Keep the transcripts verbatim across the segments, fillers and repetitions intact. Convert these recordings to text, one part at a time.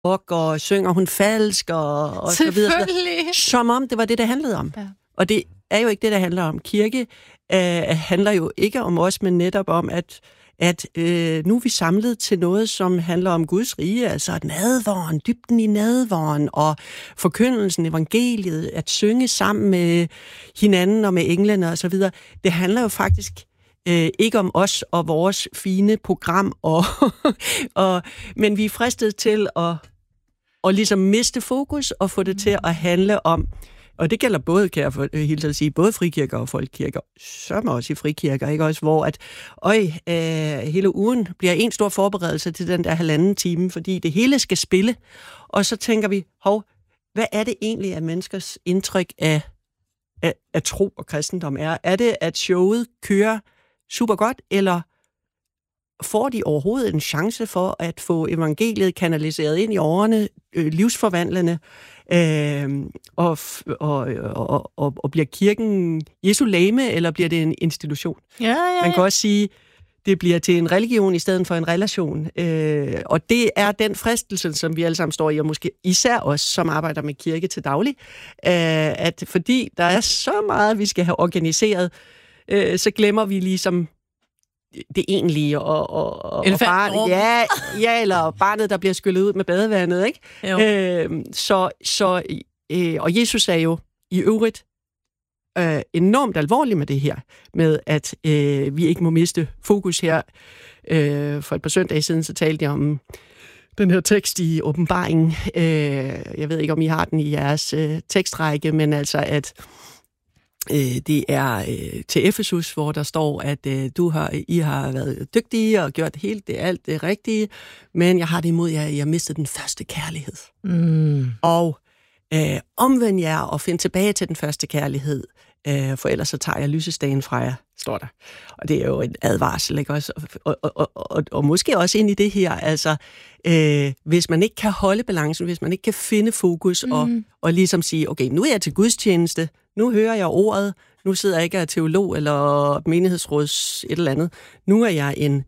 rock, og synger hun falsk, og, og så videre. Selvfølgelig. Som om det var det, der handlede om. Ja. Og det er jo ikke det, der handler om. Kirke øh, handler jo ikke om os, men netop om, at, at øh, nu er vi samlet til noget, som handler om Guds rige, altså nadveren, dybden i nadveren, og forkyndelsen, evangeliet, at synge sammen med hinanden og med englene og så videre. Det handler jo faktisk øh, ikke om os og vores fine program, og, og, men vi er fristet til at, at ligesom miste fokus og få det til at handle om. Og det gælder både, kan jeg helt at sige, både frikirker og folkekirker, som også i frikirker, ikke også, hvor at, øj, øh, hele ugen bliver en stor forberedelse til den der halvanden time, fordi det hele skal spille. Og så tænker vi, hov, hvad er det egentlig, at menneskers indtryk af, af, af tro og kristendom er? Er det, at showet kører super godt, eller får de overhovedet en chance for at få evangeliet kanaliseret ind i årene, øh, livsforvandlende, øh, og, og, og, og, og bliver kirken Jesu legeme, eller bliver det en institution? Ja, ja, ja. Man kan også sige, det bliver til en religion i stedet for en relation. Øh, og det er den fristelse, som vi alle sammen står i, og måske især os, som arbejder med kirke til daglig, øh, at fordi der er så meget, vi skal have organiseret, øh, så glemmer vi ligesom det egentlige, og, og, og barnet, ja, ja, eller barnet, der bliver skyllet ud med badevandet, ikke? Øh, så, så, øh, og Jesus er jo i øvrigt øh, enormt alvorlig med det her, med at øh, vi ikke må miste fokus her. Øh, for et par søndage siden, så talte jeg om den her tekst i Åbenbaringen. Øh, jeg ved ikke, om I har den i jeres øh, tekstrække, men altså, at det er øh, til Efesus, hvor der står, at øh, du har, I har været dygtige og gjort helt det, alt det rigtige, men jeg har det imod jer, at I har mistet den første kærlighed. Mm. Og øh, omvend jer og find tilbage til den første kærlighed, øh, for ellers så tager jeg lysestagen fra jer, står der. Og det er jo en advarsel, ikke også? Og, og, og, og, og måske også ind i det her, altså, øh, hvis man ikke kan holde balancen, hvis man ikke kan finde fokus, mm. og, og ligesom sige, okay, nu er jeg til gudstjeneste, nu hører jeg ordet, nu sidder jeg ikke af teolog eller menighedsråds et eller andet, nu er jeg en,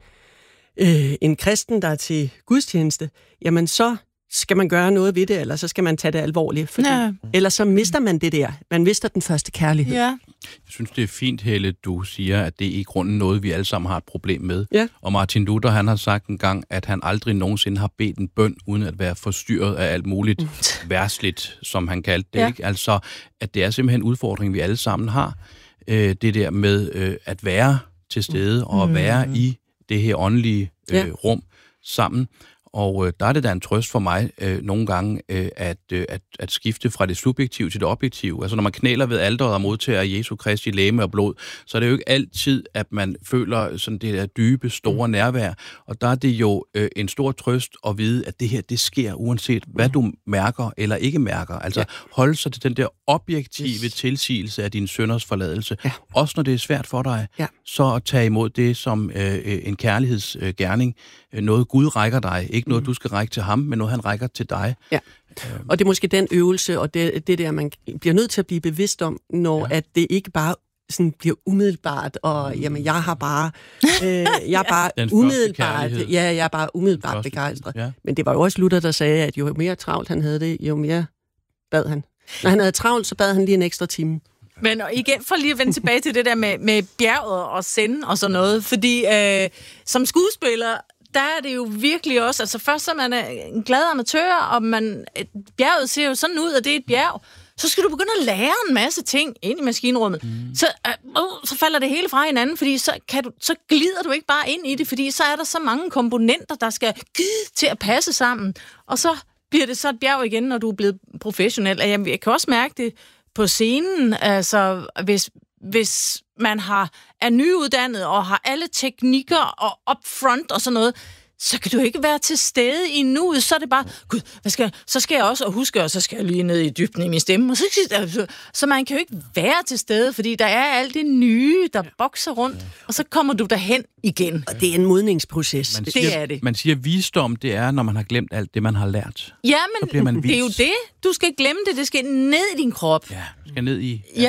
øh, en kristen, der er til gudstjeneste, jamen så skal man gøre noget ved det, eller så skal man tage det alvorligt, fordi ja. Ellers så mister man det der. Man mister den første kærlighed. Ja. Jeg synes, det er fint, Helle, du siger, at det er i grunden noget, vi alle sammen har et problem med. Ja. Og Martin Luther, han har sagt en gang, at han aldrig nogensinde har bedt en bøn, uden at være forstyrret af alt muligt mm. værsligt, som han kaldte det. Ja. Ikke? Altså, at det er simpelthen en udfordring, vi alle sammen har. Øh, det der med øh, at være til stede, og at være mm. i det her åndelige øh, ja. rum sammen. Og øh, der er det da en trøst for mig øh, nogle gange, øh, at, øh, at, at skifte fra det subjektive til det objektive. Altså når man knæler ved alteret og modtager Jesu Kristi legeme og blod, så er det jo ikke altid, at man føler sådan det der dybe, store nærvær. Og der er det jo øh, en stor trøst at vide, at det her, det sker uanset hvad du mærker eller ikke mærker. Altså ja. Hold sig til den der objektive yes. tilsigelse af din synders forladelse. Ja. Også når det er svært for dig, ja. Så at tage imod det som øh, en kærlighedsgerning. Øh, noget Gud rækker dig. Ikke noget, du skal række til ham, men noget, han rækker til dig. Ja. Og det er måske den øvelse, og det, det der, man bliver nødt til at blive bevidst om, når ja. At det ikke bare sådan bliver umiddelbart, og jamen, jeg har bare, øh, jeg er bare umiddelbart, ja, jeg er bare umiddelbart begejstret. Ja. Men det var jo også Luther, der sagde, at jo mere travlt han havde det, jo mere bad han. Når han havde travlt, så bad han lige en ekstra time. Men igen, for lige at vende tilbage til det der med, med bjerget og sende og sådan noget, fordi øh, som skuespiller, der er det jo virkelig også, altså først så er man en glad amatør, og man, bjerget ser jo sådan ud, at det er et bjerg, så skal du begynde at lære en masse ting ind i maskinrummet. Mm. Så, øh, så falder det hele fra hinanden, fordi så, kan du, så glider du ikke bare ind i det, fordi så er der så mange komponenter, der skal til at passe sammen, og så bliver det så et bjerg igen, når du er blevet professionel. Jeg, jeg kan også mærke det på scenen, altså hvis, hvis man har, er nyuddannet og har alle teknikker og upfront og sådan noget, så kan du ikke være til stede i nuet. Så er det bare, gud, hvad skal jeg? Så skal jeg også, og huske, og så skal jeg lige ned i dybden i min stemme. Og så, så, så man kan jo ikke være til stede, fordi der er alt det nye, der bokser rundt, og så kommer du derhen igen. Og det er en modningsproces. Man siger, det er det. Man siger, at visdom, det er, når man har glemt alt det, man har lært. Ja, men det er jo det. Du skal glemme det. Det skal ned i din krop. Ja, det skal ned i... Ja. ja.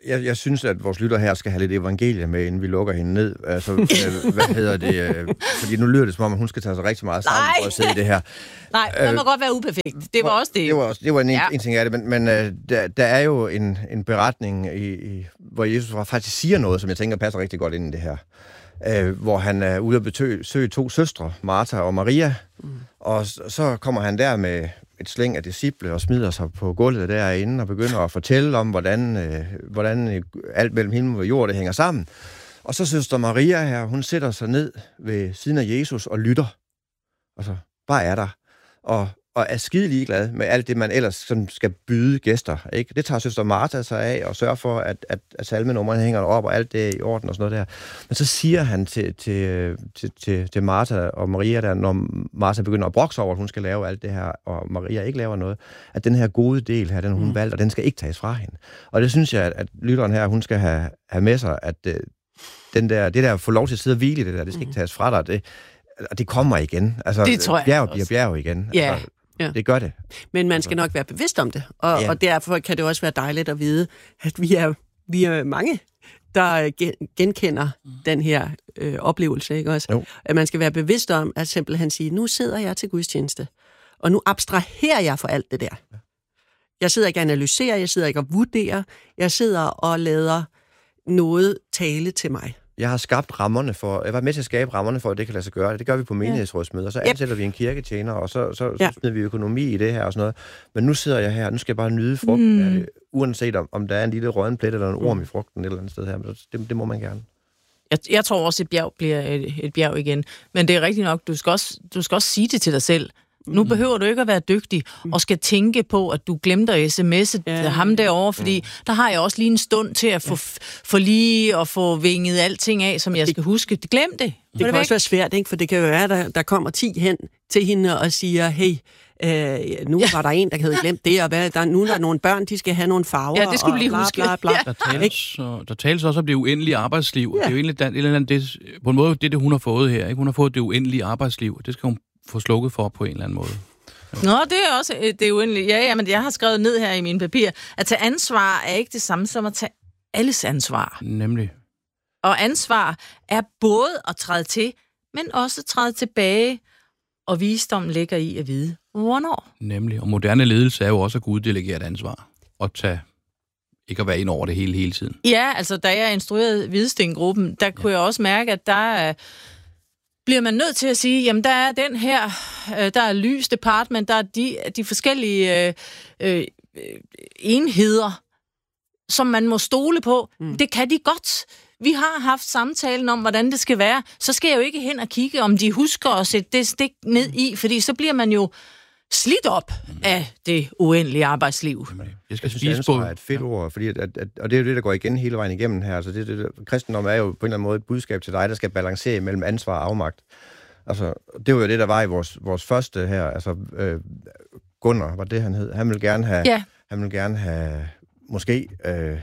Jeg, jeg synes, at vores lytter her skal have lidt evangelie med, inden vi lukker hende ned. Altså, øh, hvad hedder det? Øh, fordi nu lyder det som om, at hun skal tage sig rigtig meget sammen for at sidde i det her. Nej, det må øh, godt være uperfekt. Det var også det. Det var, også, det var en, ja. en ting af det, men, men øh, der, der er jo en, en beretning, i, i, hvor Jesus faktisk siger noget, som jeg tænker passer rigtig godt ind i det her. Øh, hvor han er ude at besøge to søstre, Martha og Maria, mm. og så, så kommer han der med et slæng af disciple og smider sig på gulvet derinde og begynder at fortælle om, hvordan, øh, hvordan alt mellem himmel og jord det hænger sammen. Og så søster Maria her, hun sætter sig ned ved siden af Jesus og lytter. Altså, bare er der. Og, og er skide ligeglad med alt det, man ellers sådan skal byde gæster. Ikke? Det tager søster Martha sig af og sørger for, at, at, at salmenummerne hænger op og alt det er i orden og sådan noget der. Men så siger han til, til, til, til, til Martha og Maria, der, når Martha begynder at brokse over, at hun skal lave alt det her, og Maria ikke laver noget, at den her gode del her, den hun mm. valgte, og den skal ikke tages fra hende. Og det synes jeg, at, at lytteren her, hun skal have, have med sig, at uh, den der, det der at få lov til at sidde og hvile i det der, det skal mm. ikke tages fra dig. Det, og det kommer igen. Altså, det tror jeg bjerg bliver bjerg igen. Ja. Altså, Ja. det gør det. Men man skal nok være bevidst om det, og, ja. og derfor kan det også være dejligt at vide, at vi er, vi er mange, der genkender mm. den her øh, oplevelse, ikke også? Jo. At man skal være bevidst om, at simpelthen sige, nu sidder jeg til gudstjeneste, og nu abstraherer jeg for alt det der. Jeg sidder ikke og analyserer, jeg sidder ikke og vurderer, jeg sidder og lader noget tale til mig. Jeg har skabt rammerne for, jeg var med til at skabe rammerne for, at det kan lade sig gøre. Det gør vi på menighedsrådsmøder, så ansætter yep. vi en kirketjener, og så, så, ja. så smider vi økonomi i det her og sådan noget. Men nu sidder jeg her, nu skal jeg bare nyde frugten mm. af det, uanset om, om der er en lille rødden plet eller en orm i frugten et eller andet sted her. Men det, det må man gerne. Jeg, jeg tror også, at et bjerg bliver et, et bjerg igen. Men det er rigtigt nok, du skal også, du skal også sige det til dig selv. Nu behøver du ikke at være dygtig og skal tænke på, at du glemte at sms'e ja. ham derovre, fordi ja. der har jeg også lige en stund til at få, for lige at få vinget alting af, som jeg skal huske. Glem det. Det, det kan væk. også være svært, ikke? For det kan jo være, at der, der kommer ti hen til hende og siger, hey, øh, nu ja. var der en, der havde glemt det, og hvad, der, nu er der nogle børn, de skal have nogle farver. Ja, det skulle vi lige huske. Bla, bla, bla. Der, tales, der tales også om det uendelige arbejdsliv. Ja. Det er jo egentlig den, eller andet, det, på en måde det, det hun har fået her. Ikke? Hun har fået det uendelige arbejdsliv. Det skal hun få slukket for på en eller anden måde. Nå, det er også det er uendeligt. Ja, ja, men jeg har skrevet ned her i mine papirer, at tage ansvar er ikke det samme som at tage alles ansvar. Nemlig. Og ansvar er både at træde til, men også træde tilbage, og visdom ligger i at vide, hvornår. Nemlig. Og moderne ledelse er jo også at kunne uddelegere et ansvar, og tage, ikke at være ind over det hele, hele tiden. Ja, altså da jeg instruerede Hvidestengruppen, der kunne ja. jeg også mærke, at der er bliver man nødt til at sige, jamen der er den her, øh, der er lys department, der er de, de forskellige øh, øh, enheder, som man må stole på. Mm. Det kan de godt. Vi har haft samtalen om, hvordan det skal være. Så skal jeg jo ikke hen og kigge, om de husker at sætte det stik ned i, fordi så bliver man jo slidt op mm. af det uendelige arbejdsliv. Jeg skal spise på et fedt ord, fordi at, at, og det er jo det, der går igen hele vejen igennem her. Altså det, det, kristendom er jo på en eller anden måde et budskab til dig, der skal balancere mellem ansvar og afmagt. Altså, det var jo det, der var i vores, vores første her. Altså, øh, Gunnar, var det, han hed. Han ville gerne have, ja. han ville gerne have måske øh,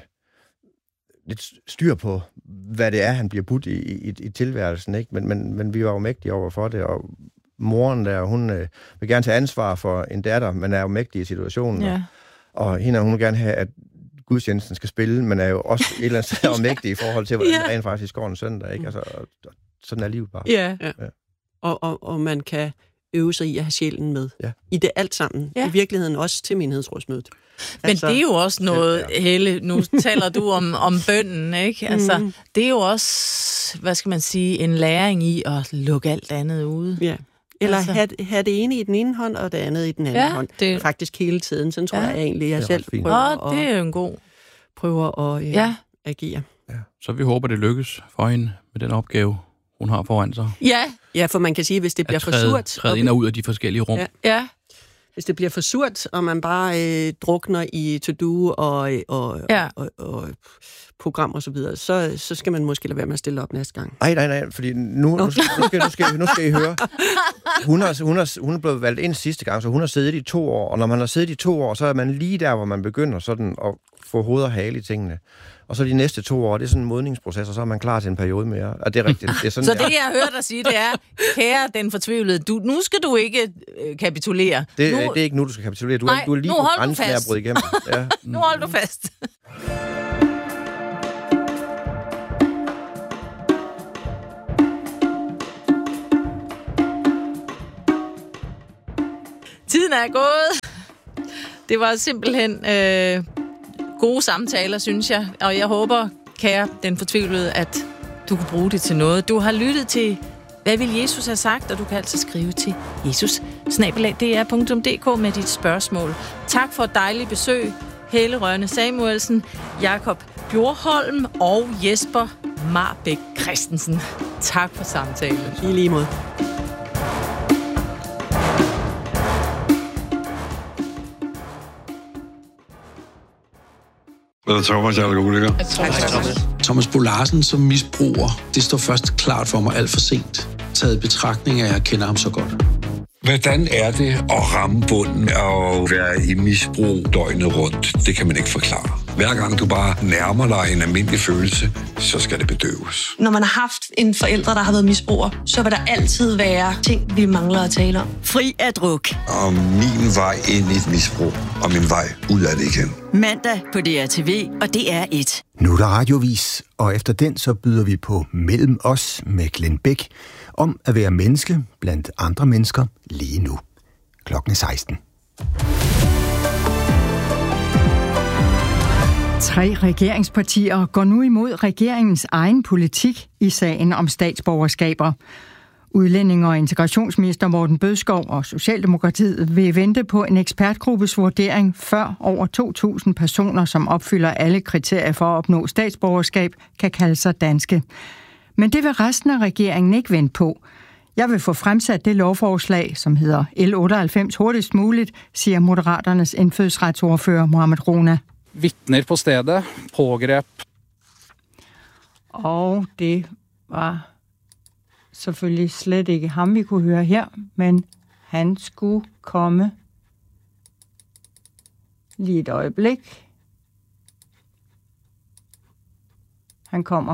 lidt styr på, hvad det er, han bliver budt i, i, i tilværelsen, ikke? Men, men, men vi var jo mægtige over for det, og moren der, hun øh, vil gerne tage ansvar for en datter, men er jo mægtig i situationen. Ja. Og, og hende, hun vil gerne have, at gudstjenesten skal spille, men er jo også et eller andet sted mægtig i forhold til, hvordan ja. det rent faktisk går en søndag, ikke? Altså, og, og, sådan er livet bare. Ja, ja. ja. Og, og, og man kan øve sig i at have sjælen med. Ja. I det alt sammen. Ja. I virkeligheden også til menighedsrådsmødet. Men altså, det er jo også noget, Helle, nu taler du om, om bønnen, ikke? Altså, mm. det er jo også, hvad skal man sige, en læring i at lukke alt andet ude. Ja. Eller altså. have, have det ene i den ene hånd, og det andet i den anden ja, hånd. Det... Faktisk hele tiden. Sådan tror ja. jeg egentlig, jeg selv prøver Åh, det er jo en god. Prøver at øh, ja. agere. Ja. Så vi håber, det lykkes for hende med den opgave, hun har foran sig. Ja. Ja, for man kan sige, hvis det bliver træde, for surt... Træde ind og ud af de forskellige rum. Ja. ja. Hvis det bliver for surt, og man bare øh, drukner i to-do og, og, ja. og, og, og program og så videre, så, så skal man måske lade være med at stille op næste gang. Nej, nej, nej, fordi nu, nu, nu, skal, nu, skal, nu skal I høre. Hun har, hun, har, hun er blevet valgt ind sidste gang, så hun har siddet i to år, og når man har siddet i to år, så er man lige der, hvor man begynder sådan at få hoved og hale i tingene. Og så de næste to år, det er sådan en modningsproces, og så er man klar til en periode mere. Og det er rigtigt. Det er sådan, så det, jeg hører dig sige, det er, kære den fortvivlede, du, nu skal du ikke øh, kapitulere. Det, nu... det er ikke nu, du skal kapitulere. Du, Nej, er, du er lige på grænsen af at bryde igennem. Ja. Nu hold du fast. Tiden er gået. Det var simpelthen øh, gode samtaler, synes jeg. Og jeg håber, kære den fortvivlede, at du kan bruge det til noget. Du har lyttet til, hvad vil Jesus have sagt? Og du kan altså skrive til jesus snabel-a d r punktum d k med dit spørgsmål. Tak for et dejligt besøg. Helle Rørne Samuelsen, Jakob Bjorholm og Jesper Marbæk Christensen. Tak for samtalen. I lige måde. Hvad er Thomas, jeg er alkoholiker? Thomas Bo Larsen som misbruger, det står først klart for mig alt for sent. Taget i betragtning af, at jeg kender ham så godt. Hvordan er det at ramme bunden og være i misbrug døgnet rundt? Det kan man ikke forklare. Hver gang du bare nærmer dig en almindelig følelse, så skal det bedøves. Når man har haft en forælder, der har været misbruger, så vil der altid være ting, vi mangler at tale om. Fri af druk. Og min vej ind i et misbrug, og min vej ud af det igen. Mandag på D R T V og D R et. Nu er der radiovis, og efter den så byder vi på Mellem os med Glenn Bæk om at være menneske blandt andre mennesker lige nu. Klokken er seksten. Tre regeringspartier går nu imod regeringens egen politik i sagen om statsborgerskaber. Udlændinge- og integrationsminister Morten Bødskov og Socialdemokratiet vil vente på en ekspertgruppes vurdering, før over to tusind personer, som opfylder alle kriterier for at opnå statsborgerskab, kan kalde sig danske. Men det vil resten af regeringen ikke vente på. Jeg vil få fremsat det lovforslag, som hedder L otteoghalvfems hurtigst muligt, siger Moderaternes indfødsretsordfører Mohamed Rona. Vittner på stedet, pågreb. Og det var selvfølgelig slet ikke ham, vi kunne høre her, men han skulle komme lige et øjeblik. Han kommer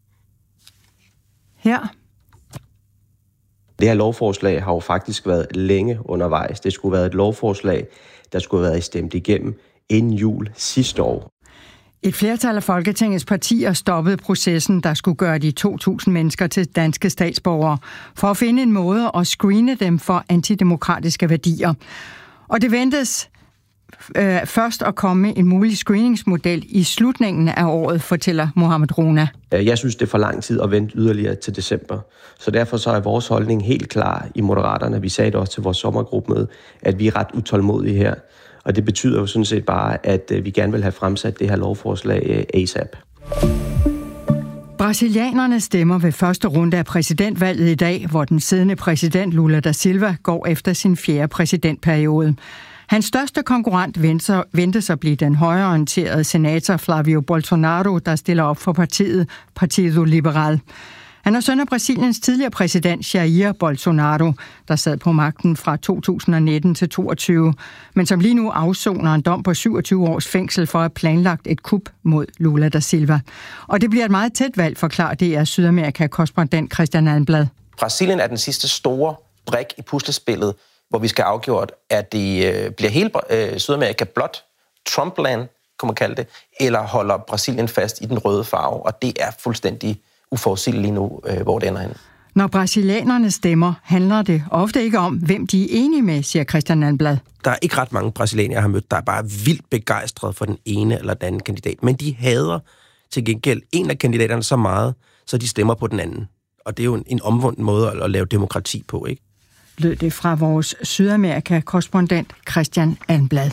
her. Det her lovforslag har jo faktisk været længe undervejs. Det skulle være et lovforslag, der skulle have været stemt igennem inden jul sidste år. Et flertal af Folketingets partier stoppede processen, der skulle gøre de to tusind mennesker til danske statsborgere, for at finde en måde at screene dem for antidemokratiske værdier. Og det ventes øh, først at komme en mulig screeningsmodel i slutningen af året, fortæller Mohamed Rona. Jeg synes, det er for lang tid at vente yderligere til december. Så derfor så er vores holdning helt klar i Moderaterne. Vi sagde det også til vores sommergruppemøde, at vi er ret utålmodige her. Og det betyder jo sådan set bare, at vi gerne vil have fremsat det her lovforslag ASAP. Brasilianerne stemmer ved første runde af præsidentvalget i dag, hvor den siddende præsident Lula da Silva går efter sin fjerde præsidentperiode. Hans største konkurrent ventes at blive den højreorienterede senator Flavio Bolsonaro, der stiller op for partiet Partido Liberal. Han er søn af Brasiliens tidligere præsident Jair Bolsonaro, der sad på magten fra to tusind og nitten til toogtyve, men som lige nu afsoner en dom på syvogtyve års fængsel for at have planlagt et kup mod Lula da Silva. Og det bliver et meget tæt valg, forklarer D R Sydamerika-korrespondent Christian Almblad. Brasilien er den sidste store brik i puslespillet, hvor vi skal afgjort, at det øh, bliver hele øh, Sydamerika blot Trumpland, kan man kalde det, eller holder Brasilien fast i den røde farve, og det er fuldstændig uforudsigeligt lige nu, øh, hvor det ender hen. Når brasilianerne stemmer, handler det ofte ikke om, hvem de er enige med, siger Christian Almblad. Der er ikke ret mange brasilianere, jeg har mødt, der er bare vildt begejstrede for den ene eller den anden kandidat. Men de hader til gengæld en af kandidaterne så meget, så de stemmer på den anden. Og det er jo en, en omvendt måde at, at lave demokrati på, ikke? Lød det fra vores Sydamerika-korrespondent Christian Almblad.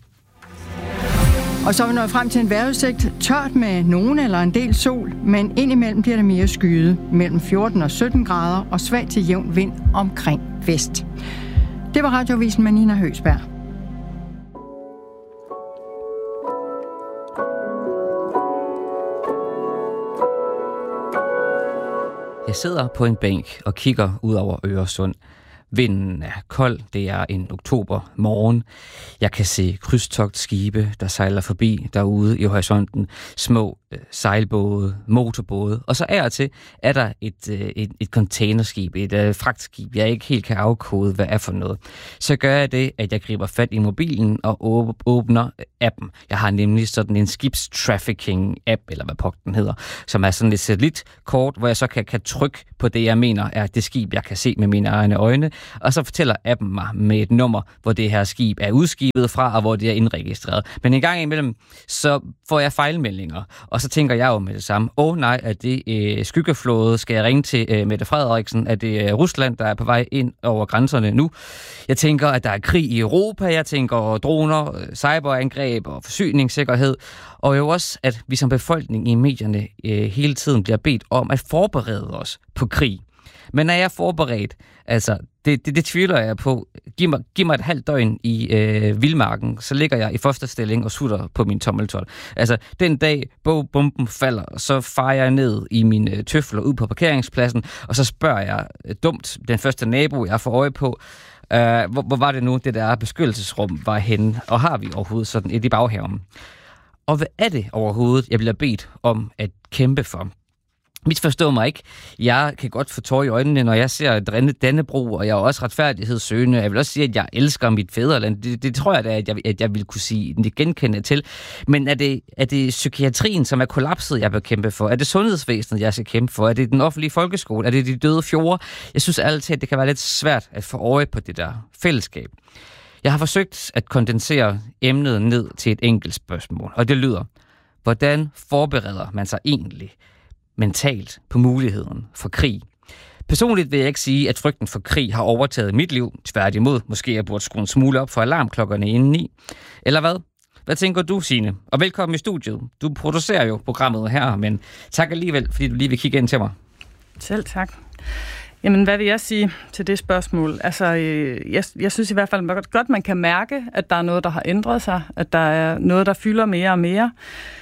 Og så er vi nået frem til en vejrudsigt. Tørt med nogen eller en del sol, men indimellem bliver det mere skyet. Mellem fjorten og sytten grader og svag til jævn vind omkring vest. Det var Radiovisen med Nina Høgsberg. Jeg sidder på en bænk og kigger ud over Øresund. Vinden er kold, det er en oktobermorgen. Jeg kan se krydstogtskibe, der sejler forbi derude i horisonten. Små øh, sejlbåde, motorbåde. Og så af og til er der et, øh, et, et containerskib, et øh, fragtskib, jeg ikke helt kan afkode, hvad er for noget. Så gør jeg det, at jeg griber fat i mobilen og åbner appen. Jeg har nemlig sådan en skibstrafficking-app, eller hvad pokken den hedder, som er sådan et satellitkort, hvor jeg så kan, kan trykke på det, jeg mener er det skib, jeg kan se med mine egne øjne. Og så fortæller appen mig med et nummer, hvor det her skib er udskibet fra, og hvor det er indregistreret. Men en gang imellem, så får jeg fejlmeldinger, og så tænker jeg jo med det samme, åh oh, nej, er det øh, skyggeflåde? Skal jeg ringe til øh, Mette Frederiksen? Er det øh, Rusland, der er på vej ind over grænserne nu? Jeg tænker, at der er krig i Europa, jeg tænker droner, cyberangreb og forsyningssikkerhed, og jo også, at vi som befolkning i medierne øh, hele tiden bliver bedt om at forberede os på krig. Men er jeg forberedt? Altså, det, det, det tvivler jeg på. Giv mig, giv mig et halvt døgn i øh, vildmarken, så ligger jeg i fosterstilling og sutter på min tommeltot. Altså, den dag bomben falder, så farer jeg ned i mine tøfler ud på parkeringspladsen, og så spørger jeg øh, dumt den første nabo, jeg får øje på, øh, hvor, hvor var det nu, det der beskyttelsesrum var henne, og har vi overhovedet sådan et i baghaven? Og hvad er det overhovedet, jeg bliver bedt om at kæmpe for? Misforstå mig ikke. Jeg kan godt få tår i øjnene, når jeg ser Dannebrog, og jeg er også retfærdighedssøgende. Jeg vil også sige, at jeg elsker mit fædreland. Det, det tror jeg da, at jeg, at jeg vil kunne sige det genkende til. Men er det, er det psykiatrien, som er kollapset, jeg vil kæmpe for? Er det sundhedsvæsenet, jeg skal kæmpe for? Er det den offentlige folkeskole? Er det de døde fjorde? Jeg synes altid, at det kan være lidt svært at få øje på det der fællesskab. Jeg har forsøgt at kondensere emnet ned til et enkelt spørgsmål, og det lyder: hvordan forbereder man sig egentlig mentalt på muligheden for krig? Personligt vil jeg ikke sige, at frygten for krig har overtaget mit liv. Tværtimod, måske jeg burde skrue en smule op for alarmklokkerne inden i. Eller hvad? Hvad tænker du, Signe? Og velkommen i studiet. Du producerer jo programmet her, men tak alligevel, fordi du lige vil kigge ind til mig. Selv tak. Jamen, hvad vil jeg sige til det spørgsmål? Altså, jeg, jeg synes i hvert fald godt, man kan mærke, at der er noget, der har ændret sig, at der er noget, der fylder mere og mere.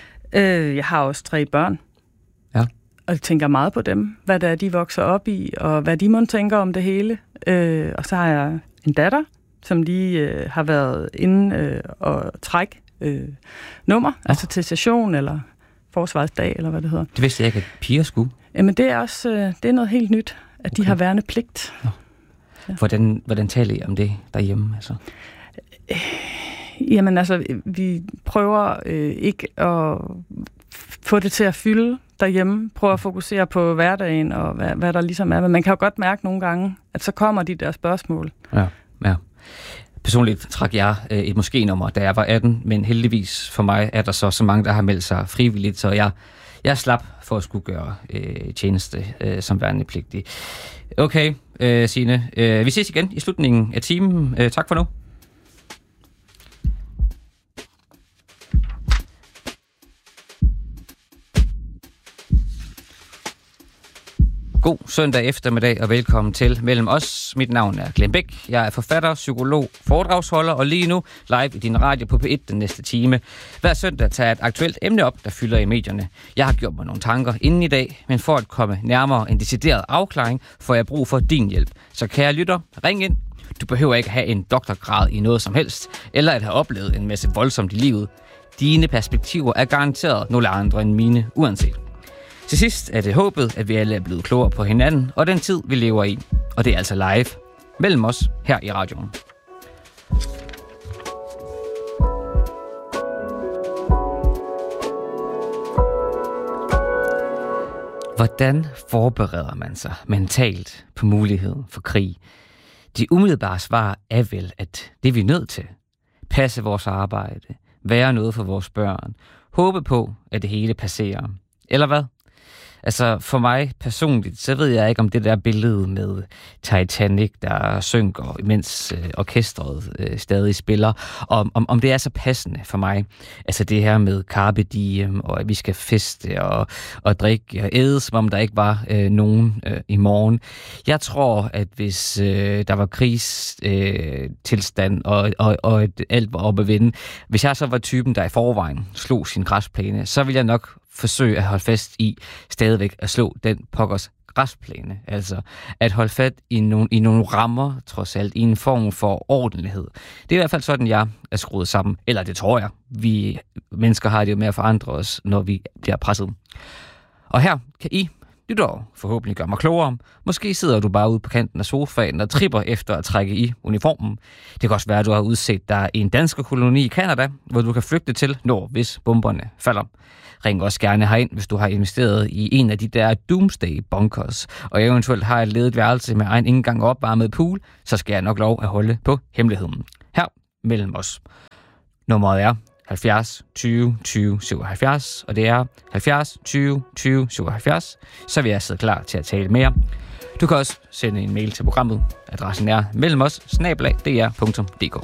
Jeg har også tre børn. Ja. Og jeg tænker meget på dem, hvad det er, de vokser op i, og hvad de må tænker om det hele. Øh, og så har jeg en datter, som lige øh, har været inde øh, og trække øh, nummer, ja. altså til station, eller forsvarsdag, eller hvad det hedder. Det vidste jeg ikke, at piger skulle. Jamen, det er også øh, det er noget helt nyt, at de okay. har værnepligt. Ja. Ja. Hvordan, hvordan taler I om det derhjemme? Altså? Øh, jamen, altså, vi prøver øh, ikke at få det til at fylde derhjemme, prøve at fokusere på hverdagen og hvad, hvad der ligesom er. Men man kan jo godt mærke nogle gange, at så kommer de der spørgsmål. Ja, ja. Personligt trak jeg øh, et måske-nummer, da jeg var atten, men heldigvis for mig er der så så mange, der har meldt sig frivilligt, så jeg, jeg slap for at skulle gøre øh, tjeneste øh, som værnepligtig. Okay, øh, Signe. Øh, vi ses igen i slutningen af timen. Øh, tak for nu. God søndag eftermiddag og velkommen til Mellem Os. Mit navn er Glenn Bæk. Jeg er forfatter, psykolog, foredragsholder og lige nu live i din radio på P et den næste time. Hver søndag tager jeg et aktuelt emne op, der fylder i medierne. Jeg har gjort mig nogle tanker inden i dag, men for at komme nærmere en decideret afklaring, får jeg brug for din hjælp. Så kære lytter, ring ind. Du behøver ikke have en doktorgrad i noget som helst, eller at have oplevet en masse voldsomt i livet. Dine perspektiver er garanteret nogle andre end mine, uanset. Til sidst er det håbet, at vi alle er blevet klogere på hinanden og den tid, vi lever i. Og det er altså live mellem os her i radioen. Hvordan forbereder man sig mentalt på muligheden for krig? De umiddelbare svar er vel, at det vi er nødt til. Passe vores arbejde, være noget for vores børn, håbe på, at det hele passerer. Eller hvad? Altså for mig personligt, så ved jeg ikke om det der billede med Titanic, der synker, mens øh, orkestret øh, stadig spiller, om, om, om det er så passende for mig. Altså det her med carpe diem, og at vi skal feste og, og drikke og æde, som om der ikke var øh, nogen øh, i morgen. Jeg tror, at hvis øh, der var krigstilstand, øh, og, og, og at alt var op at vinde, hvis jeg så var typen, der i forvejen slog sin græsplæne, så ville jeg nok forsøge at holde fast i stadigvæk at slå den pokkers græsplæne. Altså at holde fat i nogle, i nogle rammer, trods alt, i en form for ordentlighed. Det er i hvert fald sådan, jeg er skruet sammen. Eller det tror jeg. Vi mennesker har det jo med at forandre os, når vi bliver presset. Og her kan I, Det dog forhåbentlig gør mig klogere. Måske sidder du bare ude på kanten af sofaen og tripper efter at trække i uniformen. Det kan også være, at du har udset dig en dansk koloni i Canada, hvor du kan flygte til, når hvis bomberne falder. Ring også gerne herind, hvis du har investeret i en af de der doomsday bunkers, og eventuelt har et ledet værelse med egen indgang og opvarmet pool, så skal jeg nok lov at holde på hemmeligheden. Her mellem os. Nummeret er halvfjerds tyve tyve syvoghalvfjerds, og det er halvfjerds tyve tyve syvoghalvfjerds, så vil jeg sidde klar til at tale med jer. Du kan også sende en mail til programmet. Adressen er mellemos snabel-a d r punktum d k.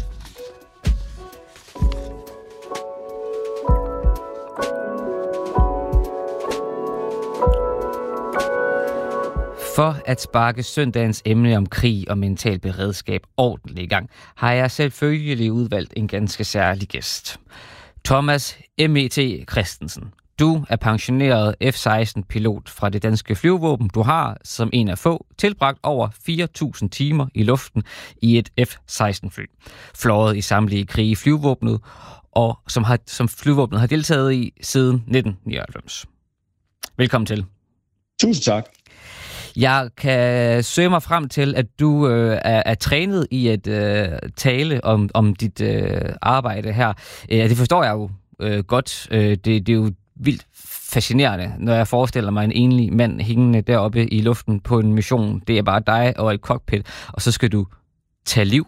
For at sparke søndagens emne om krig og mental beredskab ordentligt i gang, har jeg selvfølgelig udvalgt en ganske særlig gæst. Thomas M E T Christensen. Du er pensioneret F seksten pilot fra det danske flyvevåben. Du har som en af få tilbragt over fire tusind timer i luften i et F seksten fly. Fløjet i samtlige krige i flyvevåbnet, og som, har, som flyvevåbnet har deltaget i siden nitten nioghalvfems. Velkommen til. Tusind tak. Jeg kan søge mig frem til, at du øh, er, er trænet i at øh, tale om, om dit øh, arbejde her. Øh, det forstår jeg jo øh, godt. Øh, det, det er jo vildt fascinerende, når jeg forestiller mig en enlig mand hængende deroppe i luften på en mission. Det er bare dig og et cockpit, og så skal du tage liv.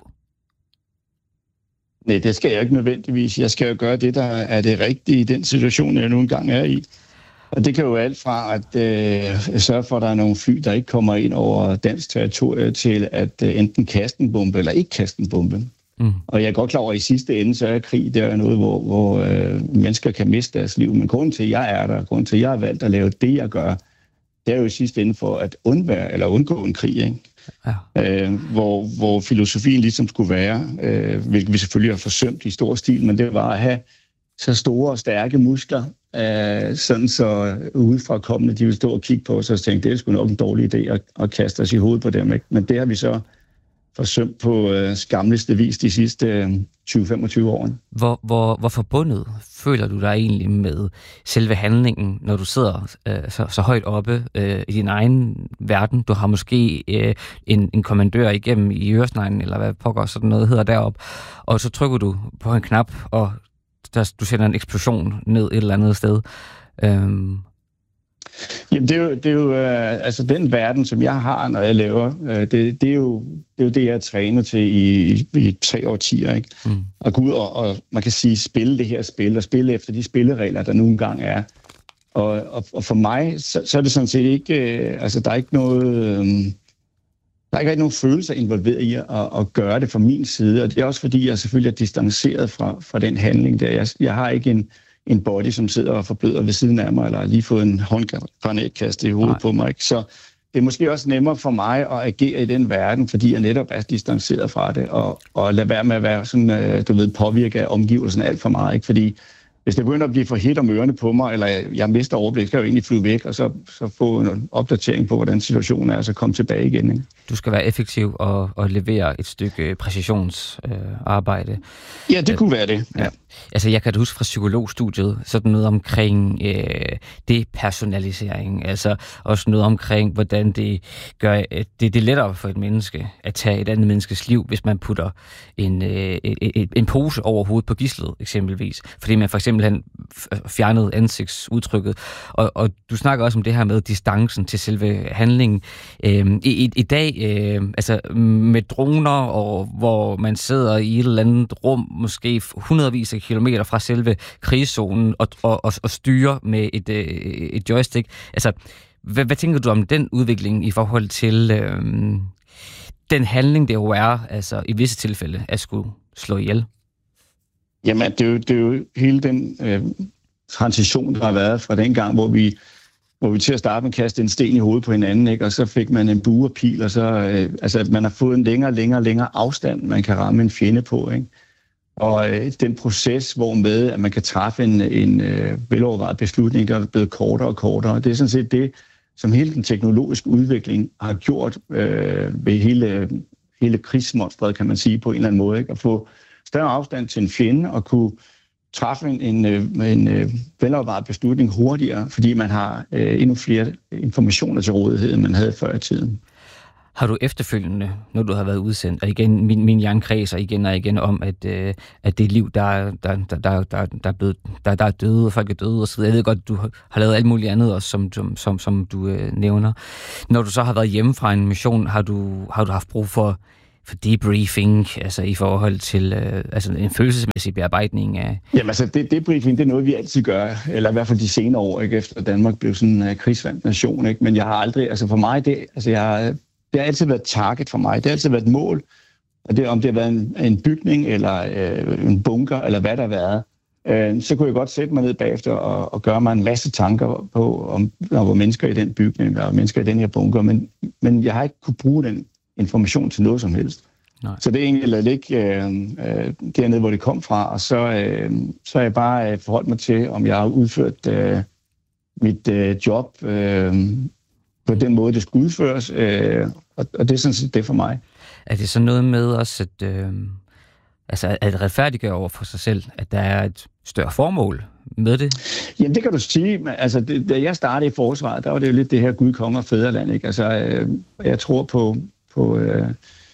Nej, det skal jeg ikke nødvendigvis. Jeg skal jo gøre det, der er det rigtige i den situation, jeg nu engang er i. Og det kan jo alt fra at øh, sørge for, at der er nogle fly, der ikke kommer ind over dansk territorium, til at øh, enten kaste en bombe eller ikke kaste en bombe. Mm. Og jeg er godt klar over, at i sidste ende, så er krig, det er noget, hvor, hvor øh, mennesker kan miste deres liv. Men grunden til, at jeg er der, grunden til, at jeg har valgt at lave det, jeg gør, det er jo i sidste ende for at undvære eller undgå en krig, ikke? Ja. Øh, hvor, hvor filosofien ligesom skulle være, øh, hvilket vi selvfølgelig har forsømt i stor stil, men det var at have så store og stærke muskler, øh, sådan så udefra kommende, de vil stå og kigge på os og tænke, det er sgu nok en dårlig idé at, at kaste os i hovedet på dem, ikke? Men det har vi så forsømt på øh, skamligste vis de sidste øh, tyve til femogtyve år. Hvor, hvor, hvor forbundet føler du dig egentlig med selve handlingen, når du sidder øh, så, så højt oppe øh, i din egen verden? Du har måske øh, en, en kommandør igennem i øresneglen, eller hvad pokker sådan noget hedder deroppe, og så trykker du på en knap, og der, du sender en eksplosion ned et eller andet sted. Øhm. Jamen, det er jo, det er jo øh, altså den verden, som jeg har, når jeg laver, øh, det, det, er jo, det er jo det, jeg er trænet til i, i, i tre årtier, ikke? Mm. At gå ud og, og, man kan sige, spille det her spil, og spille efter de spilleregler, der nu engang er. Og, og, og for mig, så, så er det sådan set ikke, øh, altså der er ikke noget, øh, der er ikke rigtig nogen følelser involveret i at, at gøre det fra min side, og det er også fordi, jeg selvfølgelig er distanceret fra, fra den handling der. Jeg, jeg har ikke en en body, som sidder og forbløder ved siden af mig, eller har lige fået en håndgranat kastet i hovedet Nej. på mig. Ikke? Så det er måske også nemmere for mig at agere i den verden, fordi jeg netop er distanceret fra det, og, og lade være med at være sådan, du ved, påvirket af omgivelserne alt for meget. Ikke? Fordi hvis det begynder at blive for hit om ørerne på mig, eller jeg, jeg mister overblik, skal jeg jo egentlig flyve væk, og så, så få en opdatering på, hvordan situationen er, og så komme tilbage igen. Ikke? Du skal være effektiv og, og levere et stykke præcisionsarbejde. Øh, ja, det kunne være det. Ja. Altså, jeg kan huske fra psykologstudiet, sådan noget omkring øh, depersonalisering, altså også noget omkring, hvordan det gør det, det er lettere for et menneske at tage et andet menneskes liv, hvis man putter en, øh, et, et, en pose over hovedet på gidslet, eksempelvis. Fordi man for eksempel fjernede ansigtsudtrykket. Og, og du snakker også om det her med distancen til selve handlingen. Øh, i, i dag, øh, altså med droner, og hvor man sidder i et eller andet rum, måske hundredvis af kilometer fra selve krigszonen, og, og, og, og styrer med et, et joystick. Altså, hvad, hvad tænker du om den udvikling i forhold til øh, den handling, det jo er, altså i visse tilfælde, at skulle slå ihjel? Jamen, det er jo, det er jo hele den øh, transition, der har været fra den gang, hvor vi hvor vi til at starte med kaste en sten i hovedet på hinanden, ikke? Og så fik man en bue og pil, og så øh, altså, man har fået en længere, længere, længere afstand, man kan ramme en fjende på, ikke? Og øh, den proces, hvor med, at man kan træffe en, en øh, velovervejet beslutning, der er blevet kortere og kortere. Det er sådan set det, som hele den teknologiske udvikling har gjort øh, ved hele, hele krigsmonstret, kan man sige, på en eller anden måde. Ikke? At få større afstand til en fjende og kunne træffe en, en, en, en velovervejet beslutning hurtigere, fordi man har øh, endnu flere informationer til rådighed, end man havde før i tiden. Har du efterfølgende, når du har været udsendt, og igen, min, min hjerne kredser igen og igen om, at, øh, at det er liv, der, der, der, der, der, der, er blevet, der, der er døde, og folk er døde, og så videre. Jeg ved godt, du har lavet alt muligt andet også, som, som, som, som du øh, nævner. Når du så har været hjemme fra en mission, har du, har du haft brug for, for debriefing, altså i forhold til øh, altså en følelsesmæssig bearbejdning af... Jamen altså, det, debriefing, det er noget, vi altid gør, eller i hvert fald de senere år, ikke, efter Danmark blev sådan en uh, krigsvandt nation, ikke? Men jeg har aldrig, altså for mig, det, altså jeg har... Det har altid været target for mig. Det har altid været et mål. Og det, om det har været en, en bygning, eller øh, en bunker, eller hvad der har været, øh, så kunne jeg godt sætte mig ned bagefter og, og gøre mig en masse tanker på, om der var mennesker i den bygning, og mennesker i den her bunker. Men, men jeg har ikke kunne bruge den information til noget som helst. Nej. Så det er egentlig ladet ligge øh, øh, dernede, hvor det kom fra. Og så, øh, så har jeg bare øh, forholdt mig til, om jeg har udført øh, mit øh, job... Øh, på den måde, det skal udføres, øh, og, og det er sådan set det for mig. Er det så noget med også at, øh, altså at retfærdiggøre over for sig selv, at der er et større formål med det? Jamen, det kan du sige. Altså, det, da jeg startede i forsvaret, der var det jo lidt det her Gud, konge og fædreland, ikke? Altså, øh, jeg tror på, på, øh,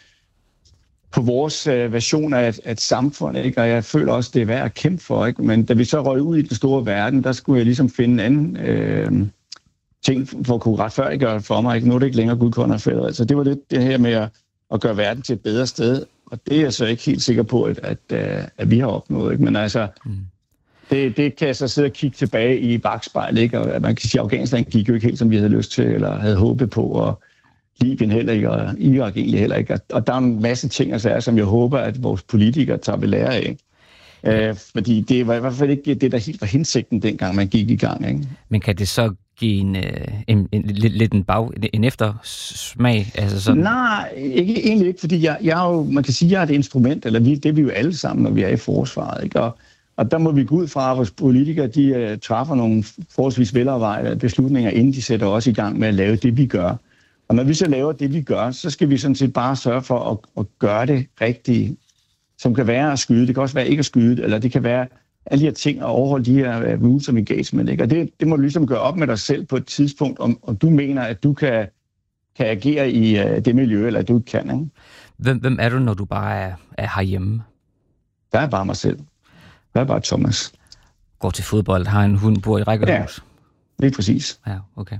på vores øh, version af et, et samfund, ikke? Og jeg føler også, det er værd at kæmpe for, ikke? Men da vi så røg ud i den store verden, der skulle jeg ligesom finde en anden... Øh, ting for at kunne retfærdiggøre for mig. Ikke? Nu er det ikke længere Gud, konge og fædre. Altså, det var lidt det her med at, at gøre verden til et bedre sted, og det er jeg så ikke helt sikker på, at, at, at vi har opnået. Ikke? Men altså, mm. det, det kan jeg så sidde og kigge tilbage i bakspejlet, ikke? Og man kan sige, at Afghanistan gik jo ikke helt, som vi havde lyst til, eller havde håbet på, og Libyen heller ikke, og Irak egentlig heller ikke. Og der er en masse ting, altså, som jeg håber, at vores politikere tager ved lære af. Øh, fordi det var i hvert fald ikke det, der helt var hensigten, dengang man gik i gang. Ikke? Men kan det så give en, en, en, lidt, lidt en, bag, en eftersmag? Altså sådan? Nej, ikke, egentlig ikke, fordi jeg, jeg er jo, man kan sige, at jeg er et instrument, eller vi, det er vi jo alle sammen, når vi er i forsvaret. Ikke? Og, og der må vi gå ud fra, at vores politikere de, uh, træffer nogle forholdsvis velovervejede beslutninger, inden de sætter os i gang med at lave det, vi gør. Og når vi så laver det, vi gør, så skal vi sådan set bare sørge for at, at gøre det rigtigt, som kan være at skyde, det kan også være ikke at skyde, eller det kan være alle de her ting at overholde de her uh, rules of engagement. Ikke? Og det, det må du ligesom gøre op med dig selv på et tidspunkt, om, om du mener, at du kan, kan agere i uh, det miljø, eller at du ikke kan. Ikke? Hvem, hvem er du, når du bare er, er herhjemme? Der er bare mig selv. Der er bare Thomas. Går til fodbold, har en hund, bor i rækkehus? Ja, lige præcis. Ja, okay.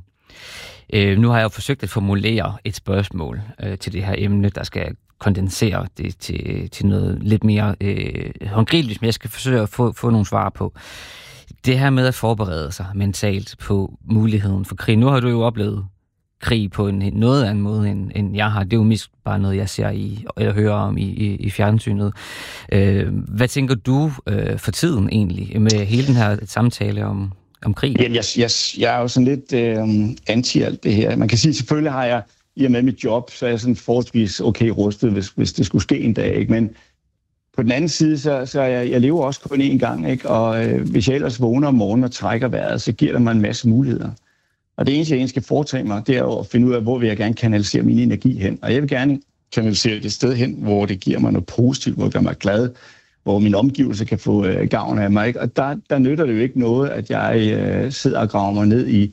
Øh, nu har jeg jo forsøgt at formulere et spørgsmål øh, til det her emne, der skal kondensere det til, til noget lidt mere øh, håndgribeligt, men jeg skal forsøge at få, få nogle svar på. Det her med at forberede sig mentalt på muligheden for krig. Nu har du jo oplevet krig på en noget anden måde, end, end jeg har. Det er jo mest bare noget, jeg ser i, eller hører om i, i, i fjernsynet. Øh, hvad tænker du øh, for tiden egentlig med hele den her samtale om, om krig? Jamen, jeg, jeg, jeg er jo sådan lidt øh, anti alt det her. Man kan sige, selvfølgelig har jeg, i og med mit job, så er jeg sådan forholdsvis okay rustet, hvis, hvis det skulle ske en dag. Ikke? Men på den anden side, så, så jeg, jeg lever også kun én gang. Ikke? Og øh, hvis jeg ellers vågner om morgenen og trækker vejret, så giver det mig en masse muligheder. Og det eneste, jeg egentlig skal foretage mig, det er at finde ud af, hvor vil jeg gerne kanalisere min energi hen. Og jeg vil gerne kanalisere det sted hen, hvor det giver mig noget positivt, hvor jeg gør mig glad, hvor min omgivelse kan få øh, gavn af mig. Ikke? Og der, der nytter det jo ikke noget, at jeg øh, sidder og graver mig ned i,